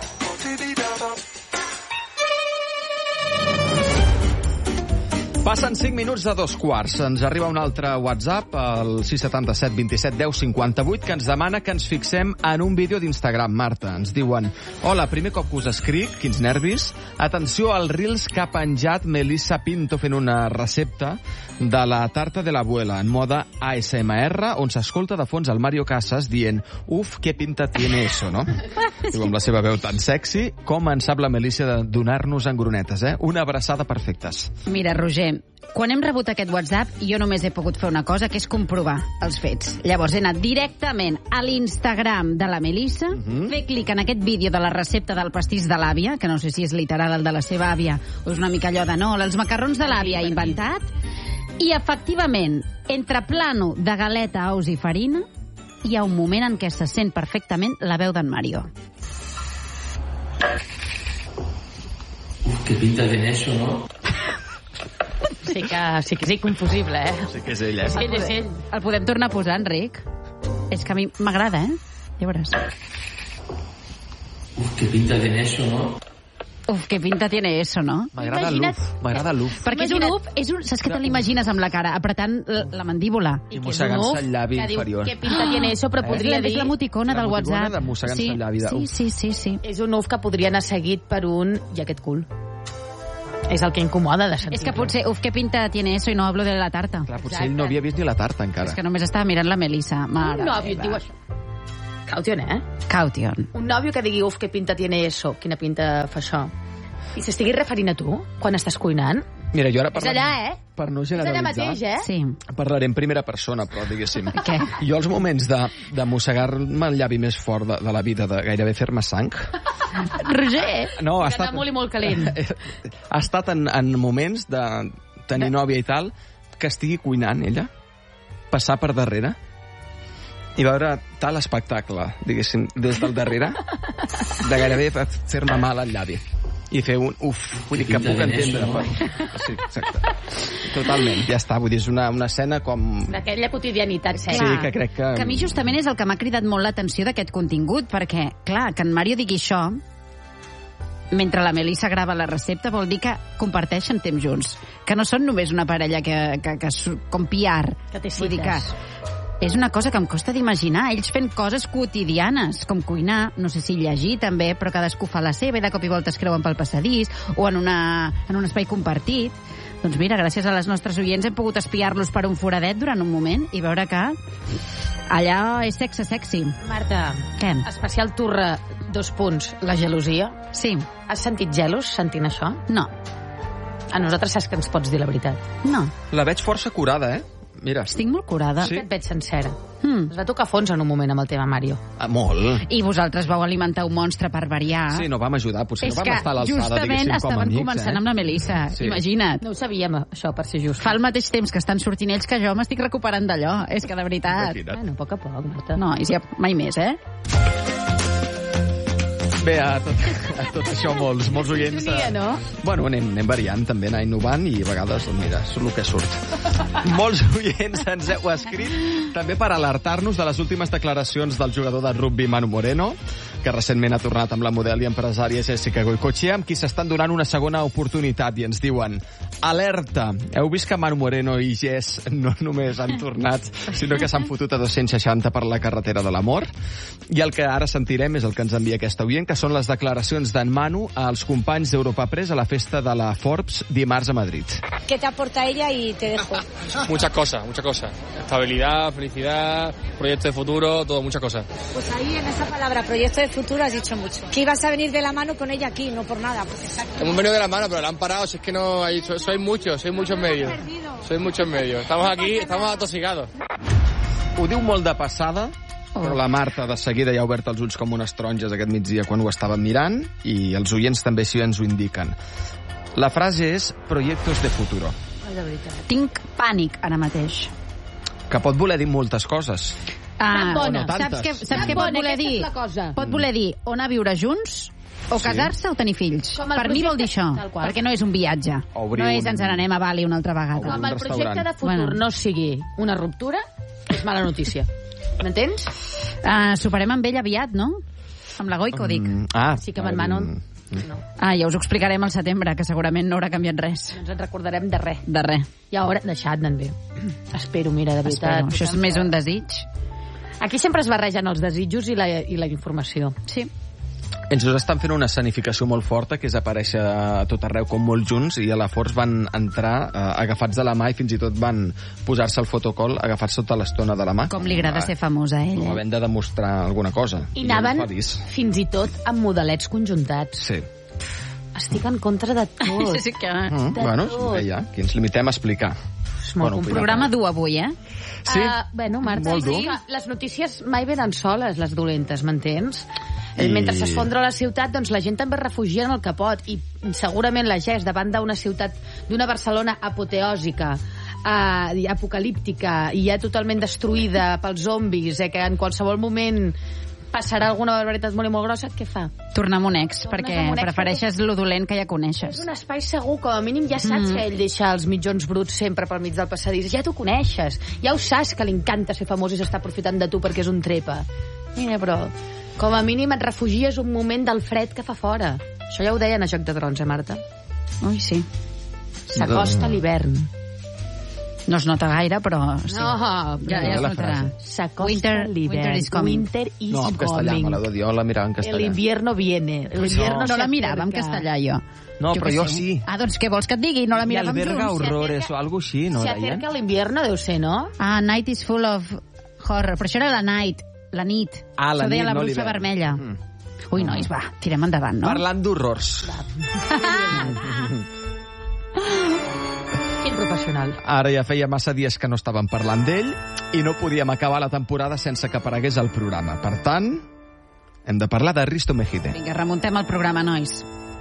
Passen cinc minuts de dos quarts. Ens arriba un altre WhatsApp, el sis set set, dos set, deu, cinquanta vuit, que ens demana que ens fixem en un vídeo d'Instagram, Marta. Ens diuen: hola, primer cop que us escric, quins nervis. Atenció als reels que ha penjat Melissa Pinto fent una recepta de la tarta de l'abuela en mode A S M R, on s'escolta de fons el Mario Casas dient: uf, que pinta tiene eso, no? Diu, amb la seva veu tan sexy, com en sap la Melissa de donar-nos engronetes, eh? Una abraçada perfectes. Mira, Roger, quan hem rebut aquest WhatsApp, jo només he pogut fer una cosa, que és comprovar els fets. Llavors he anat directament a l'Instagram de la Melissa, uh -huh. fer clic en aquest vídeo de la recepta del pastís de l'àvia, que no sé si és literal el de la seva àvia, o és una mica allò de no, els macarrons de l'àvia inventat, i efectivament, entre plano de galeta, ous i farina, hi ha un moment en què se sent perfectament la veu d'en Mario. Uf, que pinta de eso, ¿no? Sí que, sí que és inconfusible, eh? Sí que és ell, eh? Ell és ell. El podem tornar a posar, Enric? És que a mi m'agrada, eh? Ja veuràs. Uf, que pinta de eso, ¿no? Uf, que pinta tiene eso, no? M'agrada l'uf, m'agrada l'uf. Perquè és un uf, és un, saps que te l'imagines amb la cara, apretant la, la mandíbula. I mossegant-se el llavi inferior. Que pinta tiene eso, però podria dir... És l'emoticona del WhatsApp. La mossegant-se sí, el llavi. Sí, sí, sí, sí. És un uf que podria anar seguit per un i aquest cul. És el que incomoda de sentir. És que potser, uf, que pinta tiene eso i no hablo de la tarta. Clar, potser Exacte. ell no havia vist ni la tarta encara. És que només estava mirant la Melissa. Mare un nòvio et diu això. Caution, eh? Caution. Un nòvio que digui, uf, que pinta tiene eso. Quina pinta fa això. I s'estigui referint a tu quan estàs cuinant. Mira, jo ara parlaré, és allà, eh? Per no és allà generalitzar, mateix, eh? Sí. Parlaré en primera persona, però diguéssim. Què? Jo els moments de, de mossegar-me el llavi més fort de, de la vida, de gairebé fer-me sang... Roger, no, ha que estat, està molt i molt calent. Ha estat en, en moments de tenir nòvia i tal, que estigui cuinant ella, passar per darrere i veure tal espectacle, diguéssim, des del darrere, de gairebé fer-me mal al llavi. I fer un uf, vull dir que puc entendre. Sí, exacte. Totalment, ja està. Vull dir, és una, una escena com... D'aquella quotidianitat, sí, sí, que crec que... Que a mi justament és el que m'ha cridat molt l'atenció d'aquest contingut, perquè, clar, que en Mario digui això, mentre la Melissa grava la recepta, vol dir que comparteixen temps junts. Que no són només una parella que, que, que, que com P R. Que té Vull dir que cites. és una cosa que em costa d'imaginar. Ells fent coses quotidianes, com cuinar, no sé si llegir també, però cadascú fa la seva i de cop i volta es creuen pel passadís o en, una, en un espai compartit. Doncs mira, gràcies a les nostres oients hem pogut espiar-los per un foradet durant un moment i veure que allà és sexe sexy. Marta, què? Especial Turra, dos punts, la gelosia. Sí. Has sentit gelos sentint això? No. A nosaltres saps que ens pots dir la veritat. No. La veig força curada, eh? Mira. Estic molt curada. Sí. Et veig sencera. Hmm. Es va tocar fons en un moment amb el tema Mario. Ah, molt. I vosaltres vau alimentar un monstre per variar. Sí, no vam ajudar, potser és no vam estar a l'alçada, justament diguéssim, com a estaven amics, començant eh? amb la Melissa, Sí. imagina't. No ho sabíem, això, per ser just. Fa el mateix temps que estan sortint ells que jo m'estic recuperant d'allò. És que de veritat... Bueno, a poc a poc, Marta. No, i si mai més, eh? Bé, a tot, a tot això molts, molts oients... Sintonia, no? Bueno, anem, anem variant, també anar innovant i a vegades, doncs mira, surt el que surt. Molts oients ens heu escrit també per alertar-nos de les últimes declaracions del jugador de rugby Manu Moreno, que recentment ha tornat amb la model i empresària Jessica Goicoechea, amb qui s'estan donant una segona oportunitat, i ens diuen: alerta! Heu vist que Manu Moreno i Jess no només han tornat, sinó que s'han fotut a dos-cents seixanta per la carretera de l'amor? I el que ara sentirem és el que ens envia aquesta oient, que són les declaracions d'en Manu als companys d'Europa Press a la festa de la Forbes dimarts a Madrid. ¿Qué te aporta ella y te dejo? Muchas cosas, muchas cosas. Estabilidad, felicidad, proyecto de futuro, todo, muchas cosas. Pues ahí en esa palabra, proyecto de futuro, has dicho mucho. Que ibas a venir de la mano con ella aquí, no por nada. Pues exacto. Hemos venido de la mano, pero la han parado, si es que no hay... so- Sois muchos, sois muchos medios. Sois muchos medios. Estamos aquí, estamos atosigados. Ho diu molt de passada, però la Marta de seguida ja ha obert els ulls com unes taronges aquest migdia quan ho estàvem mirant, i els oients també així ens ho indiquen. La frase és proyectos de futuro, Ai, de veritat. Tinc pànic ara mateix. que pot voler dir moltes coses. Ah, Tan bona. no saps tantes. què, saps Tan què pot bona, voler aquesta dir? és la cosa. Pot voler dir o anar a viure junts, o Sí. casar-se o tenir fills. Com el Per mi vol dir projecte, això, tal qual. perquè no és un viatge. Obrir no és un- ens n'anem a Bali una altra vegada. Com el projecte restaurant. de futur Bueno. no sigui una ruptura, és mala notícia. M'entens? Uh, soparem amb ell aviat, no? Amb la Goico, dic. Mm, ah, Sí que me'n mano. mm, No. Ah, ja us ho explicarem al setembre, que segurament no haurà canviat res. No ens en recordarem de res. De res. I ara, deixat-me'n bé. Espero, mira, de veritat. Espero. Això és més un desig. Aquí sempre es barregen els desitjos i la, i la informació. Sí. Ells dos estan fent una escenificació molt forta, que és aparèixer a tot arreu com molt junts, i a la Force van entrar eh, agafats de la mà i fins i tot van posar-se el fotocol agafats tota l'estona de la mà. Com li agrada ser famosa a ell. Com Eh? havent de demostrar alguna cosa. I anaven ell feliç. fins i tot amb modelets conjuntats. Sí. Estic en contra de tot. Sí que... Mm, De bueno, tot. bé, ja, aquí ens limitem a explicar. És molt Bueno, Un cuidado. programa dur avui, eh? Sí, Uh, bueno, Marta, molt dur. sí, les notícies mai venen soles, les dolentes, m'entens? I- I... Mentre s'esfondra la ciutat, doncs la gent també es refugia en el que pot, i segurament la Gess, davant d'una ciutat, d'una Barcelona apoteòsica, uh, apocalíptica, i ja totalment destruïda pels zombis, eh, que en qualsevol moment passarà alguna barbaritat molt i molt grossa, què fa? Tornar amb un ex, Tornes perquè amb un ex, prefereixes lo dolent que ja És coneixes. un espai segur, com a mínim ja saps Mm. que ell deixa els mitjons bruts sempre pel mig del passadís. Ja t'ho coneixes. Ja ho saps que li encanta ser famós i s'està aprofitant de tu perquè és un trepa. Mira, però com a mínim et refugies un moment del fred que fa fora. Això ja ho deien a Joc de Trons, eh, Marta? Ui, sí. S'acosta l'hivern. No es nota gaire, però sí. No, ja, ja es la notarà. frase. S'acosta Winter- l'hivern. winter is coming. Winter is No, en castellà, coming. me l'ha de dir, jo la mirava en El castellà. invierno viene. El invierno No, se no la mirava en acerca. castellà, jo. No, Jo però què jo sé. sí. Ah, doncs què vols que et digui? No la I miràvem alberga junts. horrores o alguna així, no Se deien? acerca l'invierno, deu ser, no? Ah, Night is full of horror. Però això era la night, la nit. Ah, la Això deia nit, la no bruixa l'hivern. vermella. Mm. Ui, nois, va, tirem endavant, no? Parlant d'horrors. Quin professional. Ara ja feia massa dies que no estàvem parlant d'ell i no podíem acabar la temporada sense que aparegués al programa. Per tant, hem de parlar de Risto Mejide. Vinga, remuntem el programa, nois.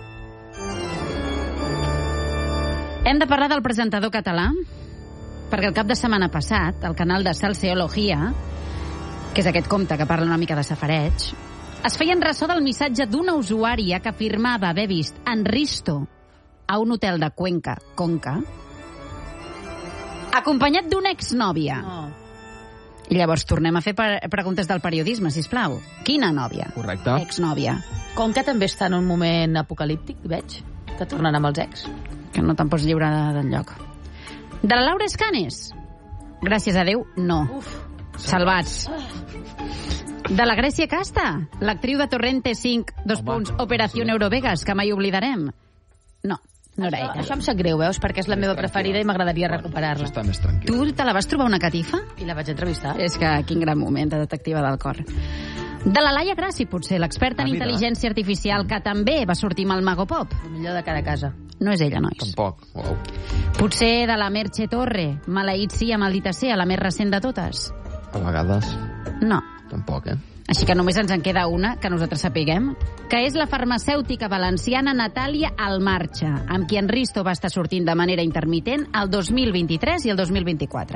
Hem de parlar del presentador català, perquè el cap de setmana passat, el canal de Salseologia que és aquest compte que parla una mica de safareig, es feien ressò del missatge d'una usuària que afirmava haver vist en Risto a un hotel de Cuenca, Conca, acompanyat d'una exnòvia. No. I llavors tornem a fer preguntes del periodisme, sisplau. Quina nòvia? Correcte. Exnòvia. Conca també està en un moment apocalíptic, veig, que tornen amb els ex. Que no te'n pots lliurar del lloc. De la Laura Escanes? Gràcies a Déu, no. Uf. Salvats. De la Grècia Casta? L'actriu de Torrente cinc, dos Home, punts, Operació sí. Eurovegas, que mai oblidarem? No. No era això, ella. això em sap greu, veus? Perquè és la meva preferida i m'agradaria recuperar-la. Està més tranquil. Tu te la vas trobar una catifa? I la vaig entrevistar. És que quin gran moment de detectiva del cor. De la Laia Grassi, potser, l'experta en ah, intel·ligència artificial, que també va sortir amb el Mago Pop. El millor de cada casa. No és ella, nois. Tampoc. Wow. Potser de la Merche Torre, maleït sí, maldita sea, la més recent de totes. A vegades. No. Tampoc, eh? Així que només ens en queda una, que nosaltres sapiguem, que és la farmacèutica valenciana Natàlia Almarcha, amb qui en Risto va estar sortint de manera intermitent el dos mil vint-i-tres i el dos mil vint-i-quatre.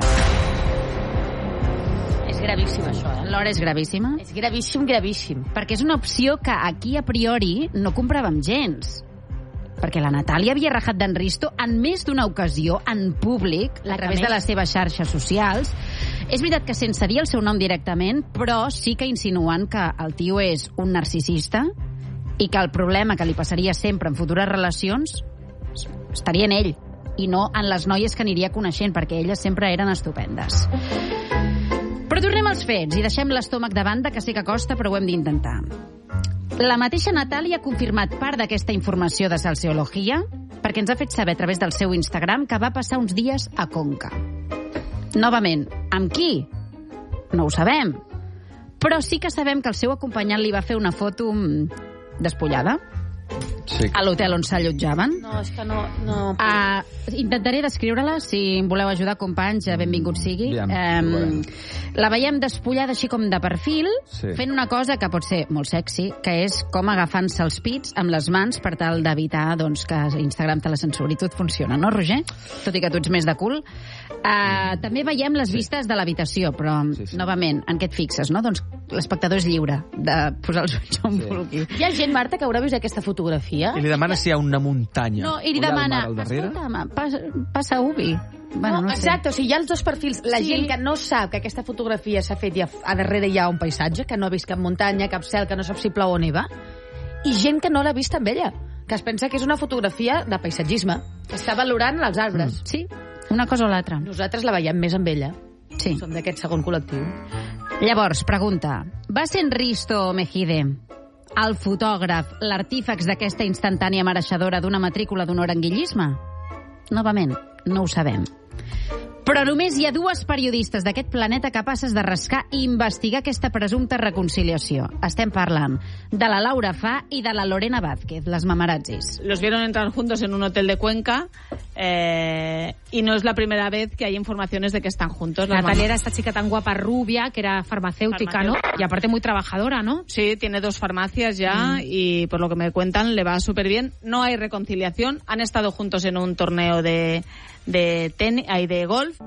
És gravíssim, això, eh? L'hora és gravíssima? És gravíssim, gravíssim. Perquè és una opció que aquí, a priori, no compràvem gens. Perquè la Natàlia havia rajat d'en Risto en més d'una ocasió, en públic, a través de les seves xarxes socials. És veritat que sense dir el seu nom directament, però sí que insinuen que el tio és un narcisista i que el problema que li passaria sempre en futures relacions estaria en ell i no en les noies que aniria coneixent, perquè elles sempre eren estupendes. Però tornem als fets i deixem l'estómac de banda, que sé que costa, però ho hem d'intentar. La mateixa Natàlia ha confirmat part d'aquesta informació de Salseologia perquè ens ha fet saber a través del seu Instagram que va passar uns dies a Conca. Novament, amb qui? No ho sabem. Però sí que sabem que el seu acompanyant li va fer una foto despullada. Sí. A l'hotel on s'allotjaven. No, és que no... no... Uh, intentaré descriure-la, si em voleu ajudar, companys, benvingut sigui. Um, la veiem despullada així com de perfil, sí. Fent una cosa que pot ser molt sexy, que és com agafant-se els pits amb les mans per tal d'evitar doncs, que Instagram te la censuri. Tot funciona, no, Roger? Tot i que tu ets més de cul. Uh, també veiem les sí. vistes de l'habitació, però, sí, sí. novament, en què et fixes, no? Doncs l'espectador és lliure de posar els ulls on sí. vulgui. Hi ha gent, Marta, que haurà vist aquesta fotografia. I li demana si hi ha una muntanya. No, i li demana, escolta'm, passa, passa ubi. Bueno, no, no exacte, sé. O sigui, hi ha els dos perfils. La sí. gent que no sap que aquesta fotografia s'ha fet i a, a darrere hi ha un paisatge, que no ha vist cap muntanya, cap cel, que no sap si plou o neva, i gent que no l'ha vist amb ella, que es pensa que és una fotografia de paisatgisme, que està valorant els arbres. Mm. Sí, una cosa o l'altra. Nosaltres la veiem més amb ella. Sí. Som d'aquest segon col·lectiu. Llavors, pregunta, va ser en Risto Mejide el fotògraf, l'artífex d'aquesta instantània mereixedora d'una matrícula d'honor en guillisme? Novament, no ho sabem. Però només hi ha dues periodistes d'aquest planeta capaces de rascar i investigar aquesta presumpta reconciliació. Estem parlant de la Laura Fa i de la Lorena Vázquez, les mamarazzis. Los vieron entrar juntos en un hotel de Cuenca eh, y no es la primera vez que hay informaciones de que están juntos. Natalia era esta chica tan guapa, rubia, que era farmacéutica, farmacéutica, ¿no? Y aparte muy trabajadora, ¿no? Sí, tiene dos farmacias ya mm. y por lo que me cuentan le va súper bien. No hay reconciliación. Han estado juntos en un torneo de... de tenis, ai, de golf.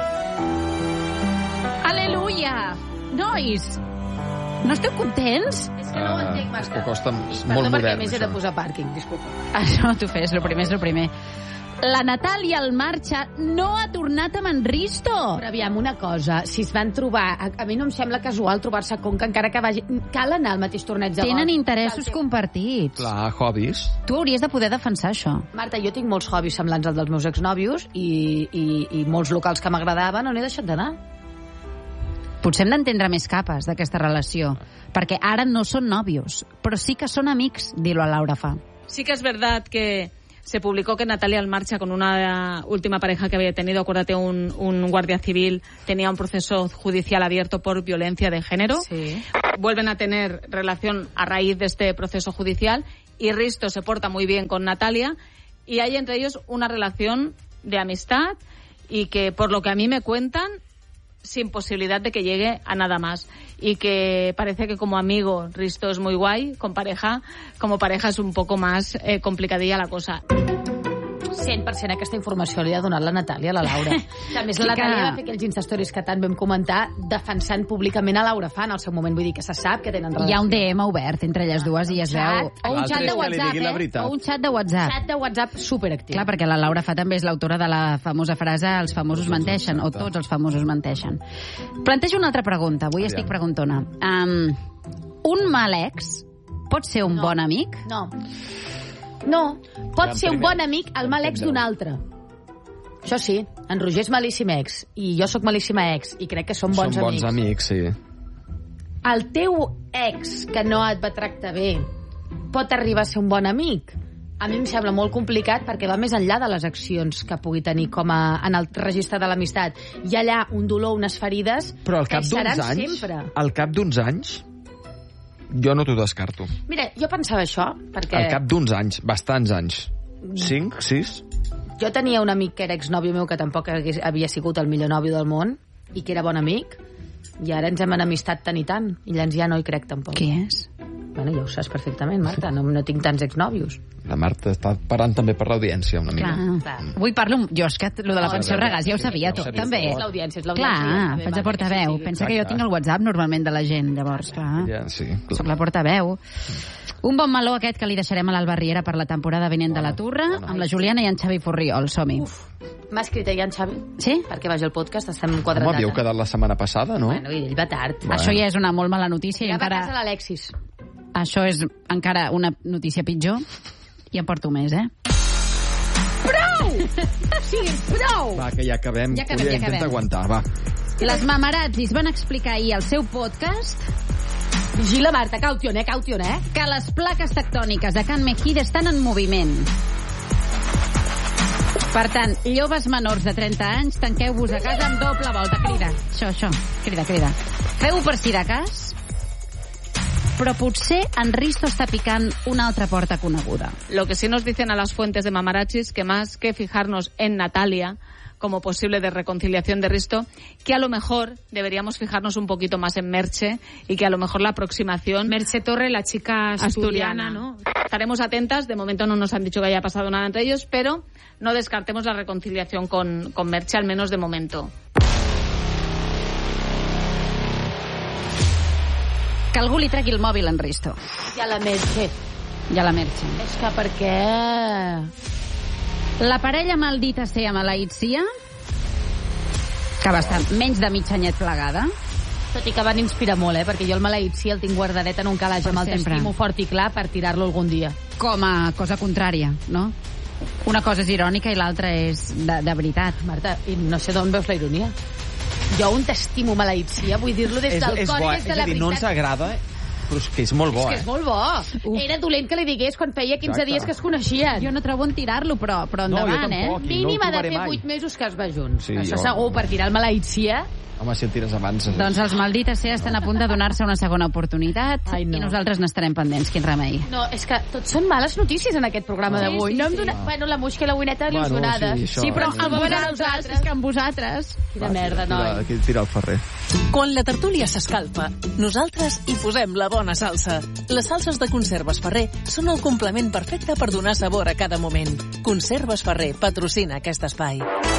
Aleluia! Nois, no esteu contents? És que no ho entenc, Marta. És que costa Perdó, molt modern, perquè més he de això. posar pàrquing, disculpa. Això t'ho fes, el primer és el primer. La Natàlia Almarcha no ha tornat amb en Risto. Però aviam, una cosa, si es van trobar... A, a mi no em sembla casual trobar-se a Conca, encara que vagi... Cal anar al mateix torneig de golf. Tenen interessos compartits. Clar, hobbies. Tu hauries de poder defensar això. Marta, jo tinc molts hobbies semblants als dels meus exnòvios i, i, i molts locals que m'agradaven on he deixat d'anar. Potser hem d'entendre més capes d'aquesta relació, perquè ara no són nòvios, però sí que són amics, dir-ho a Laura Fa. Sí que es verdad que se publicó que Natalia Almarcha, con una última pareja que había tenido, acuérdate, un, un guardia civil, tenía un proceso judicial abierto por violencia de género. Sí. Vuelven a tener relación a raíz de este proceso judicial y Risto se porta muy bien con Natalia y hay entre ellos una relación de amistad y que, por lo que a mí me cuentan, sin posibilidad de que llegue a nada más. Y que parece que como amigo Risto es muy guay, con pareja, como pareja es un poco más eh, complicadilla la cosa. cent per cent aquesta informació li ha donat la Natàlia a la Laura. A més, la Natàlia va fer aquells instastories que tant vam comentar defensant públicament a Laura Fan al seu moment. Vull dir que se sap que tenen relació. Hi ha un D M obert entre elles dues i es veu... O un xat de WhatsApp, eh? O un xat de WhatsApp. Xat de WhatsApp superactiu. Clar, perquè la Laura Fa també és l'autora de la famosa frase els famosos menteixen, o tots els famosos menteixen. Plantejo una altra pregunta. Avui estic preguntona. Um, un mal ex pot ser un bon amic? No. No. Pot ser un bon amic el mal ex d'un altre. Això sí, en Roger és malíssim ex i jo sóc malíssima ex i crec que som bons amics. Som bons amics, sí. El teu ex que no et va tractar bé pot arribar a ser un bon amic? A mi em sembla molt complicat perquè va més enllà de les accions que pugui tenir com a, en el registre de l'amistat. Hi ha allà un dolor, unes ferides Però al cap que hi seran d'uns anys, sempre. al cap d'uns anys, jo no t'ho descarto. Mira, jo pensava això perquè... Al cap d'uns anys, bastants anys. Cinc, sis? Jo tenia un amic que era exnòvio meu que tampoc hagués, havia sigut el millor nòvio del món i que era bon amic i ara ens hem enemistat tant i tant i llavors ja no hi crec tampoc. Qui és? Bueno, ja ho saps perfectament, Marta, no, no tinc tants exnòvios. La Marta està parlant també per l'audiència una mica. Clar, clar. Avui parlo... Jo és que lo de la pensió regàs ja ho sabia tot, també. És l'audiència, és l'audiència. Clar, faig de portaveu. Pensa que jo tinc el WhatsApp normalment de la gent, llavors, clar. Ja, sí. Soc la portaveu. Un bon meló aquest que li deixarem a l'Alba Riera per la temporada vinent de la Turra, amb la Juliana i en Xavi Furriol. Som-hi. M'ha escrit ahir en Xavi? Sí? Perquè vagi al podcast, estem quadrant. Home, havíeu quedat la setmana passada, no? Bueno, i ell va tard. Bueno. Això ja és una molt mala notícia. Ja i encara... va a casa l'Alexis. Això és encara una notícia pitjor. I en porto més, eh? Prou! Sí, prou! Va, que ja acabem. Ja acabem, ja acabem. Intenta aguantar, va. Les mamarazzis van explicar ahir al seu podcast... Vigila, Marta, caution, eh, caution, eh? Que les plaques tectòniques de Can Mejide estan en moviment. Per tant, lloves menors de trenta anys, tanqueu-vos a casa amb doble volta. Crida, això, això, crida, crida. Feu-ho per si de cas, però potser en Risto està picant una altra porta coneguda. Lo que sí nos dicen a las fuentes de Mamarachis, que más que fijarnos en Natalia como posible de reconciliación de Risto, que a lo mejor deberíamos fijarnos un poquito más en Merche y que a lo mejor la aproximación... Merche Torre, la chica asturiana, asturiana, ¿no? Estaremos atentas, de momento no nos han dicho que haya pasado nada entre ellos, pero no descartemos la reconciliación con, con Merche, al menos de momento. Que algú li tregui el mòbil en Risto. Ja la Merche. Ja la Merche. És que per què... La parella maldita ser amb la Itzia, que va estar menys de mig anyet plegada. Tot i que van inspirar molt, eh? Perquè jo el Maleïtzi el tinc guardadet en un calaix amb el t'estimo fort i clar per tirar-lo algun dia. Com a cosa contrària, no? Una cosa és irònica i l'altra és de, de veritat. Marta, i no sé d'on veus la ironia. Jo un t'estimo Maleïtzia, vull dir-lo des del és, és cor bo, i des de és la a dir, veritat. no ens agrada, però és que és molt bo, és que és molt bo. Uf. Era dolent que li digués quan feia quinze Exacte. dies que es coneixien. Jo no trobo en tirar-lo, però, però No, jo endavant, tampoc. eh? Mínim no ha de trobaré fer mai. vuit mesos que es va junts. Sí, Això jo- segur, per tirar el Maleïtzia. Home, si el tires abans... Doncs els maldites ser estan a punt de donar-se una segona oportunitat. Ai, no. I nosaltres n'estarem pendents, quin remei. No, és que tot són males notícies en aquest programa Sí, d'avui. sí, no hem sí. donat... Bueno, la Muixca i la Uineta il·lusionades. Bueno, sí, això- Sí, però Sí, amb sí. vosaltres, és que amb vosaltres... Quina merda, Tira, noi. aquí tira el ferrer. Quan la tertúlia s'escalfa, nosaltres hi posem la bona salsa. Les salses de Conserves Ferrer són el complement perfecte per donar sabor a cada moment. Conserves Ferrer patrocina aquest espai.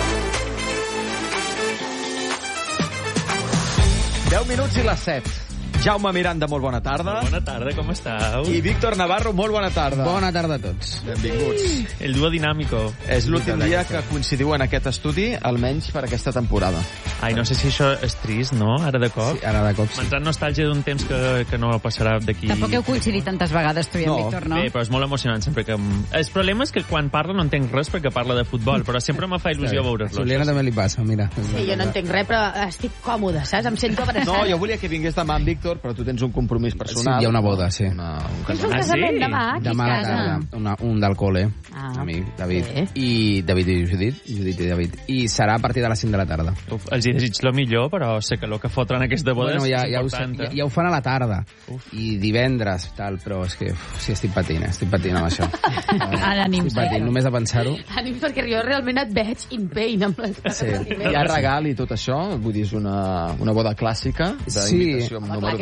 deu minuts i les set. Jaume Miranda, molt bona tarda. Bona tarda, com esteu? I Víctor Navarro, molt bona tarda. Bona tarda a tots. Benvinguts. El duo dinàmico. És l'últim dia que coincidiu en aquest estudi, almenys per aquesta temporada. Ai, no sé si això és trist, no? Ara de cop. Sí, ara de cop sí. M'ha entrat nostàlgia d'un temps que, que no passarà d'aquí... Tampoc heu coincidit tantes vegades, tu i en No, Víctor, no? Bé, però és molt emocionant sempre que... El problema és que quan parla no entenc res perquè parla de futbol, però sempre me fa il·lusió A veure-lo. Juliana també li passa, mira. Sí, jo no entenc res, però estic còmode, saps? Em sento abraçada. No, jo volia que vingués demà en Víctor, però tu tens un compromís Sí, personal. hi ha una boda, sí. Una, un Tens un casament. Ah, casament sí? demà? Aquí Demà a a la casa? tarda, una, un del col·le, Ah, amic, David. bé. I David i Judit, Judit i David. I serà a partir de les cinc de la tarda. Uf, els hi desig lo millor, però sé que el que fotran aquesta boda Bueno, ja, és ja, ho, important. ja, eh? ja ho fan a la tarda. I divendres, tal, però és que uf, sí, estic patint, eh, estic patint amb això. Ara ànims, Estic patint, eh? només de pensar-ho. Ànims, perquè jo realment et veig in pain amb les... Sí. Hi ha regal i tot això, vull dir, és una, una boda clàssica Sí. d'imitació amb Home, número clar que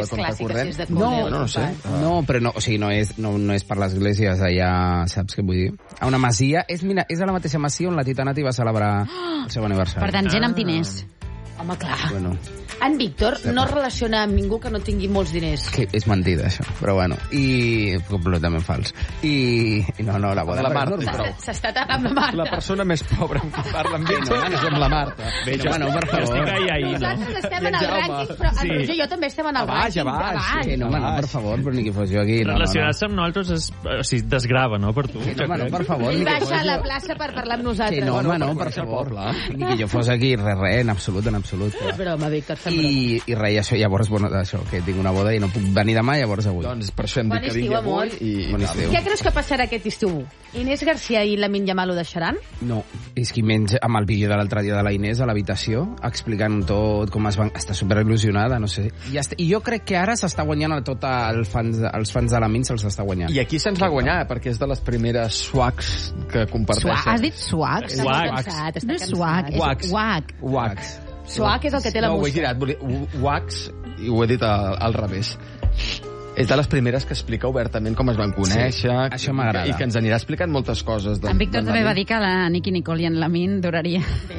la contracorrent. És clàssica, si és de no, Coleu, no, no sé. compadre. No, però no, o sigui, no és, no, no és per l'església, és allà, saps què vull dir? A una masia, és, mira, és a la mateixa masia on la Titanati va celebrar el seu aniversari. Per tant, gent amb diners. Home, clar. Bueno, En Víctor no es relaciona amb ningú que no tingui molts diners. que és mentida, això, però bueno. I completament fals. I, i no, no, la boda La és Marta, normal. prou. S'està tapant la Marta. La persona més pobra amb qui parla amb Víctor no, no. és amb la Marta. Bé, jo, bueno, per favor. Estic ahí, ahí, no? Nosaltres estem I en en el Jaume. rànquing, però en Sí. Roger i jo també estem en el A baix, rànquing. a baix, de sí. Que no, home, no, per favor, però ni que fos jo aquí. No, no, no. Relacionar-se amb nosaltres és, o sigui, desgrava, no, per tu? Que no, home, no, per favor. Ell ni que baixa fos a la jo. plaça per parlar amb Que nosaltres. no, home, no, per conèixer el favor. poble. Ni que jo fos aquí, res, res, en absolut, en absolut. És broma, Víctor, fem broma. I, i res, això, llavors, bueno, això, que tinc una boda i no puc venir demà, llavors avui. Doncs per això hem dit Bon que estiu, vingui amor. avui i, i Bon tal. estiu. Què creus que passarà aquest estiu? Inés García i Lamine Yamal ho deixaran? No, és que menys amb el vídeo de l'altre dia de la Inés a l'habitació, explicant tot, com es van... Està superil·lusionada, no sé. I, està... I jo crec que ara s'està guanyant a tot el fans, els fans de la Min se'ls està guanyant. I aquí se'ns va guanyar, perquè és de les primeres swags que comparteixen. Suac. Has dit suac? Està Suac. cansat, està No és cansat. suac, és Wax. uac. Wax. Suac és el que té la No, ho he música. girat, volia... Wax, i ho he dit al, al revés. És de les primeres que explica obertament com es van conèixer. Sí, això m'agrada. I que ens anirà explicant moltes coses. De, En Víctor de també la va nit. dir que la Nicky Nicole i en Lamin duraria.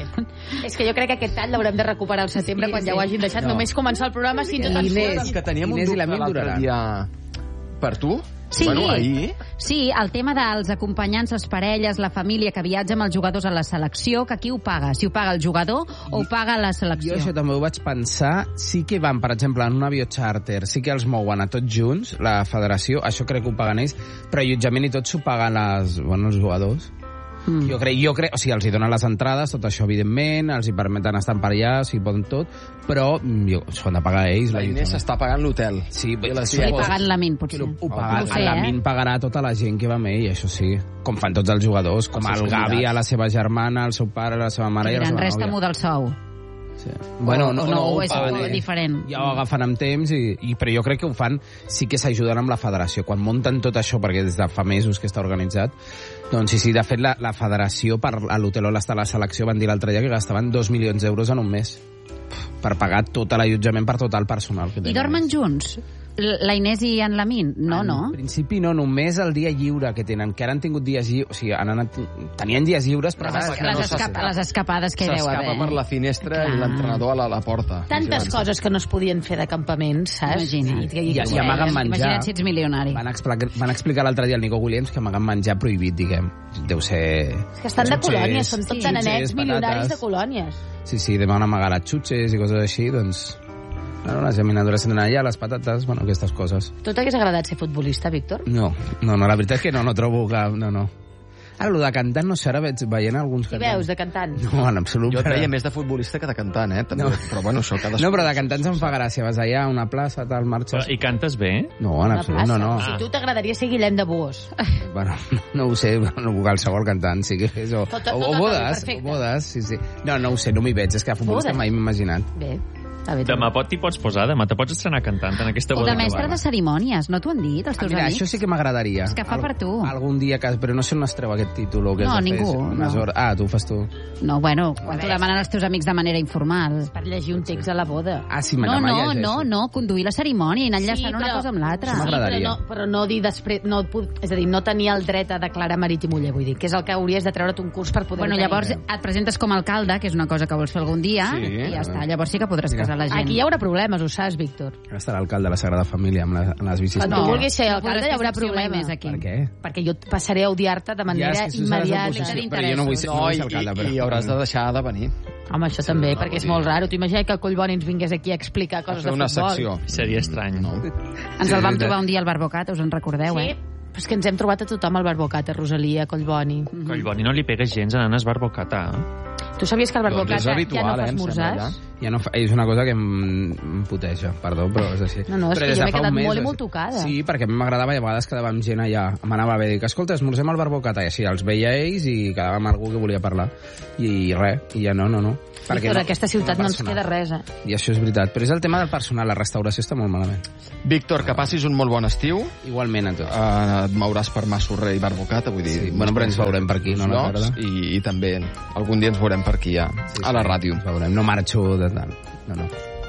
És que jo crec que aquest tall l'haurem de recuperar al setembre Sí, quan sí. ja ho hagin deixat. No. Només començar el programa si tot ens Inés. surt. Que teníem Inés i un la dubte Min l'altre durarà. dia per tu. Sí. Bueno, ahir... Sí, el tema dels acompanyants, les parelles, la família que viatja amb els jugadors a la selecció, que qui ho paga? Si ho paga el jugador o ho paga la Jo selecció? això també ho vaig pensar. Sí que van, per exemple, en un avió charter, sí que els mouen a tots junts, la federació, això crec que ho paguen ells, però allotjament i tot s'ho paguen les, bueno, els jugadors. Mm. Jo crec, jo crec, o sigui, els hi donen les entrades, tot això, evidentment, els hi permeten estar per allà, si poden tot, però mm, jo, s'ho han de pagar ells. La Inés l'allotjament. s'està pagant l'hotel. Sí, I les Sí, dietes. pagant Lamin, potser. Ho paga, No ho sé, la eh? Min pagarà tota la gent que va amb ell, això sí. Com fan tots els jugadors, com Els el seus Gavi convidats. a la seva germana, al seu pare, a la seva mare i a la Diran, seva resta-m'ho nòvia. del sou. Sí. Bueno, no, o no, no, ho és paguen, eh? diferent. Ja ho agafen amb temps, i, i, però jo crec que ho fan, sí que s'ajuden amb la federació. Quan munten tot això, perquè des de fa mesos que està organitzat, doncs sí, sí, de fet la, la federació per a l'hotel on està la selecció van dir l'altre dia que gastaven dos milions d'euros en un mes per pagar tot l'allotjament per tot el personal que I tenen. dormen junts? L- La Inés i en Lamin? No, no. En principi no, només el dia lliure que tenen, que ara han tingut dies lliures, o sigui, han anat, tenien dies lliures, però... Les, ara les, escapa, les escapades que hi deu haver. S'escapa per la finestra Clar. i l'entrenador a la, la porta. Tantes coses que no es podien fer de campaments, saps? Imagina't. I, i, I, i amaguen menjar. Imagina't si ets milionari. Van explicar, van explicar l'altre dia al Nico Williams que amaguen menjar prohibit, diguem. Deu ser... És que estan de xutxes, colònies, són tots xutxes, nenets milionaris de patates. colònies. Sí, sí, deuen amagar les xutxes i coses així, doncs... No, les geminadures tenen allà, les patates, bueno, aquestes coses. Tu t'hagués agradat ser futbolista, Víctor? No, no, no, la veritat és que no, no trobo cap... No, no. Ara, el de cantant, no sé, ara veig veient alguns Qui cantants. veus de cantant? No, en absolut. Jo et però- veia més de futbolista que de cantant, eh? També. No. Però bueno, això cadascú... No, però de cantants em fa gràcia. Vas allà a una plaça, tal, marxes... I cantes bé? No, en Una absolut, plaça. no, no. Si tu t'agradaria ser Guillem de Buós. Bueno, no ho sé, no, qualsevol cantant, sí que és... O, Tot- tot- o, tot o el bodes, perfecte. o bodes, sí, sí. No, no ho sé, no m'hi veig, és que a futbolista Bodes. mai m'he imaginat. Bé, està bé. Demà pot t'hi pots posar, demà te pots estrenar cantant en aquesta O boda. de mestre que de va. cerimònies, no t'ho han dit, els Ah, teus mira, amics? això sí que m'agradaria. És que fa per tu. Algun dia, que, però no sé on es treu aquest títol. O què No, has de fer, ningú, unes no. hores- Ah, tu ho fas tu. No, bueno, quan t'ho demanen els teus amics de manera informal. Per llegir un text a la boda. Ah, sí, me No, demà no, llegeixo. no, no, conduir la cerimònia i anar enllaçant una cosa amb l'altra. Això m'agradaria. però no, però no dir després... No, pu- és a dir, no tenir el dret a declarar marit i muller, vull dir, que és el que hauries de treure't un curs per poder Bueno, llavors et presentes com a alcalde, que és una cosa que vols fer algun dia, Sí, i ja a està. veure. Llavors sí que podràs Mira. casar la gent. Aquí hi haurà problemes, ho saps, Víctor? Ara estarà l'alcalde de la Sagrada Família amb, la, amb les bicis. Quan tu vulguis ser no alcalde podràs hi haurà fer secció mai problemes. més aquí. Per què? Perquè jo et passaré a odiar-te de manera Ja, és que si seràs immediata. oposició, però jo no vull ser, no No, vull i, ser alcalde. i, Però... i hauràs de deixar de venir. Home, això també, perquè és molt raro. T'ho imagines que el Collboni ens vingués aquí a explicar A coses fer de una futbol? secció. Seria estrany. No. Ens Sí, el és vam veritat. trobar un dia al Barbocat, us en recordeu, Sí, eh? però és que ens hem trobat a tothom al Barbocat, a Rosalia, a Collboni. Collboni no li pega gens a nanes barbocata. Tu sabies que al Doncs Barbocat és ja habitual, no fa eh, em sembla, esmorzars? Ja no fa, és una cosa que em, em puteja, perdó, però és així. No, no, és però que des jo de m'he fa un quedat mes, molt i des- molt tocada. Sí, perquè a mi m'agradava i a vegades quedava amb gent allà. M'anava bé, dic, escolta, esmorzem al Barbocat, i així els veia ells i quedava amb algú que volia parlar. I res, i ja no, no, no. Perquè no, aquesta ciutat no ens personal. queda res, eh? I això és veritat, però és el tema del personal, la restauració està molt malament. Víctor, que passis un molt bon estiu. Igualment a tots. Uh, et mouràs per Massorrer i Barbocata, vull dir... Sí, bueno, però ens veurem per aquí, no, la llocs, tarda. i, I també algun dia ens veurem per aquí, ja, Sí, a la sí, ràdio. ens veurem. No marxo de tant. No, no.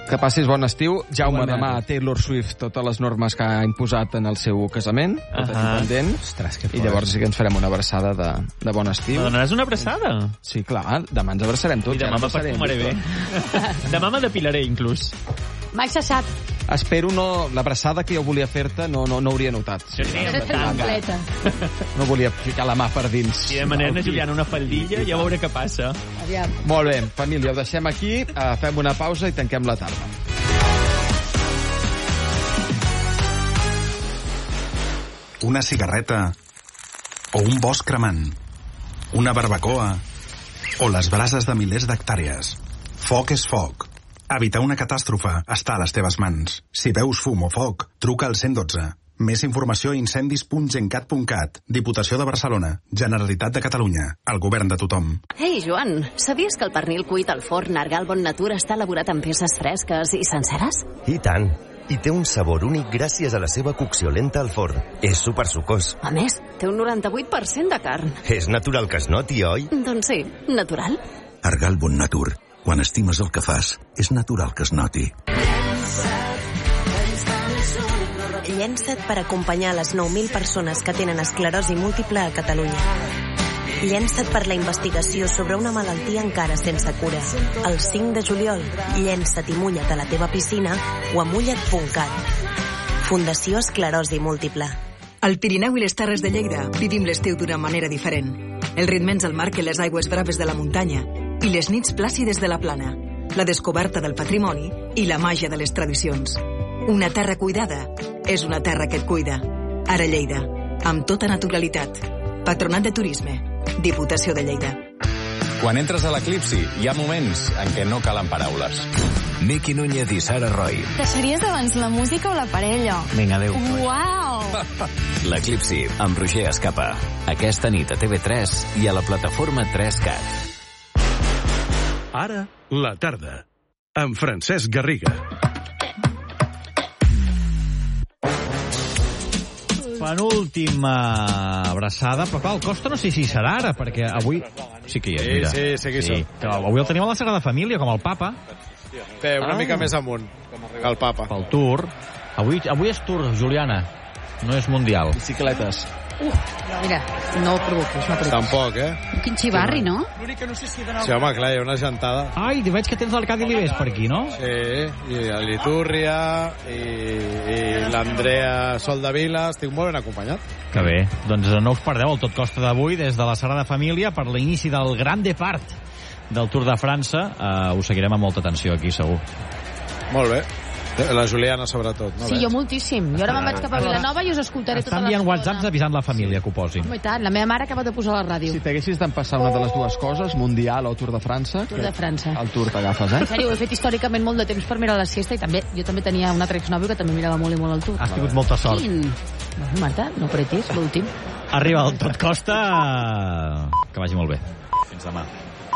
Que passis bon estiu. Jaume, demà Taylor Swift, totes les normes que ha imposat en el seu casament, uh -huh. pendent. Ostres, que I llavors sí que ens farem una abraçada de, de bon estiu. Me donaràs una abraçada? Sí, clar, demà ens abraçarem tots. I demà me perfumaré bé. Demà me depilaré, inclús. M'ha cessat. Espero no... L'abraçada que jo volia fer-te no, no, no hauria notat. Sí, sí, completa. No volia ficar la mà per dins. Si demanem a Juliana una faldilla, ja veuré què passa. Aviam. Molt bé, família, ho deixem aquí, uh, fem una pausa i tanquem la tarda. Una cigarreta o un bosc cremant, una barbacoa o les brases de milers d'hectàrees. Foc és foc. Evitar una catàstrofe està a les teves mans. Si veus fum o foc, truca al cent dotze. Més informació a incendis punt gencat punt cat. Diputació de Barcelona. Generalitat de Catalunya. El govern de tothom. Ei, Joan, sabies que el pernil cuit al forn Argal Bon Natur està elaborat amb peces fresques i senceres? I tant. I té un sabor únic gràcies a la seva cocció lenta al forn. És supersucós. A més, té un noranta-vuit per cent de carn. És natural que es noti, oi? Doncs sí, natural. Argal Bon Natur. Quan estimes el que fas, és natural que es noti. Llença't per acompanyar les nou mil persones que tenen esclerosi múltiple a Catalunya. Llença't per la investigació sobre una malaltia encara sense cura. El cinc de juliol, llença't i mulla't a la teva piscina o a mulla't punt cat. Fundació Esclerosi Múltiple. Al Pirineu i les Terres de Lleida vivim l'estiu d'una manera diferent. El ritme ens el marquen les aigües braves de la muntanya i les nits plàcides de la plana, la descoberta del patrimoni i la màgia de les tradicions. Una terra cuidada és una terra que et cuida. Ara Lleida, amb tota naturalitat. Patronat de Turisme, Diputació de Lleida. Quan entres a l'Eclipsi, hi ha moments en què no calen paraules. Miqui Núñez i Sara Roy. Deixaries abans la música o la parella? Vinga, adéu. Uau! L'Eclipsi, amb Roger Escapa. Aquesta nit a T V tres i a la plataforma tres cat. Ara, la tarda. Amb Francesc Garriga. Penúltima abraçada, però clar, el Costa no sé si serà ara, perquè avui... Sí que hi és, mira. Sí, sí, sí que hi sí, som. que avui el tenim a la Sagrada Família, com el papa. Té, una Ah. mica més amunt, que el papa. Pel Tour. Avui, avui és Tour, Juliana. No és mundial. Bicicletes. Uh, mira, no provoquis, no provoquis. Tampoc, eh? Quin xivarri, no? Sí, home, clar, hi ha una gentada. Ai, veig que tens l'Arcadi Libés per aquí, no? Sí, i el Litúrria, i, i l'Andrea Soldavila, estic molt ben acompanyat. Que bé. Doncs no us perdeu el Tot Costa d'avui des de la Sagrada Família per l'inici del Gran Depart del Tour de França. Uh, ho seguirem amb molta atenció aquí, segur. Molt bé. La Juliana, sobretot. No Sí, veig. jo moltíssim. Jo ara me'n vaig cap a Vilanova i us escoltaré tota Estan l'estona. enviant whatsapps avisant la família que ho posin. Home, i tant, la meva mare acaba de posar la ràdio. Si t'haguessis d'empassar una de les dues coses, Mundial o Tour de França... Tour de França. El Tour t'agafes, eh? En sèrio, ho he fet històricament molt de temps per mirar la siesta i també, jo també tenia un altre exnòvio que també mirava molt i molt el Tour. Has tingut molta sort. Quin? No, Marta, no apretis, l'últim. Arriba el Tot Costa. Que vagi molt bé. Fins demà.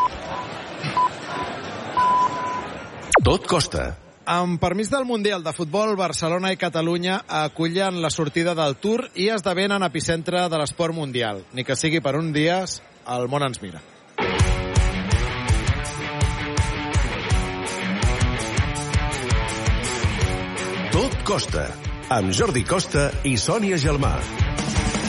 Tot costa. Amb permís del Mundial de Futbol, Barcelona i Catalunya acullen la sortida del Tour i esdevenen epicentre de l'esport mundial. Ni que sigui per un dia, el món ens mira. Tot costa. Amb Jordi Costa i Sònia Gelmà.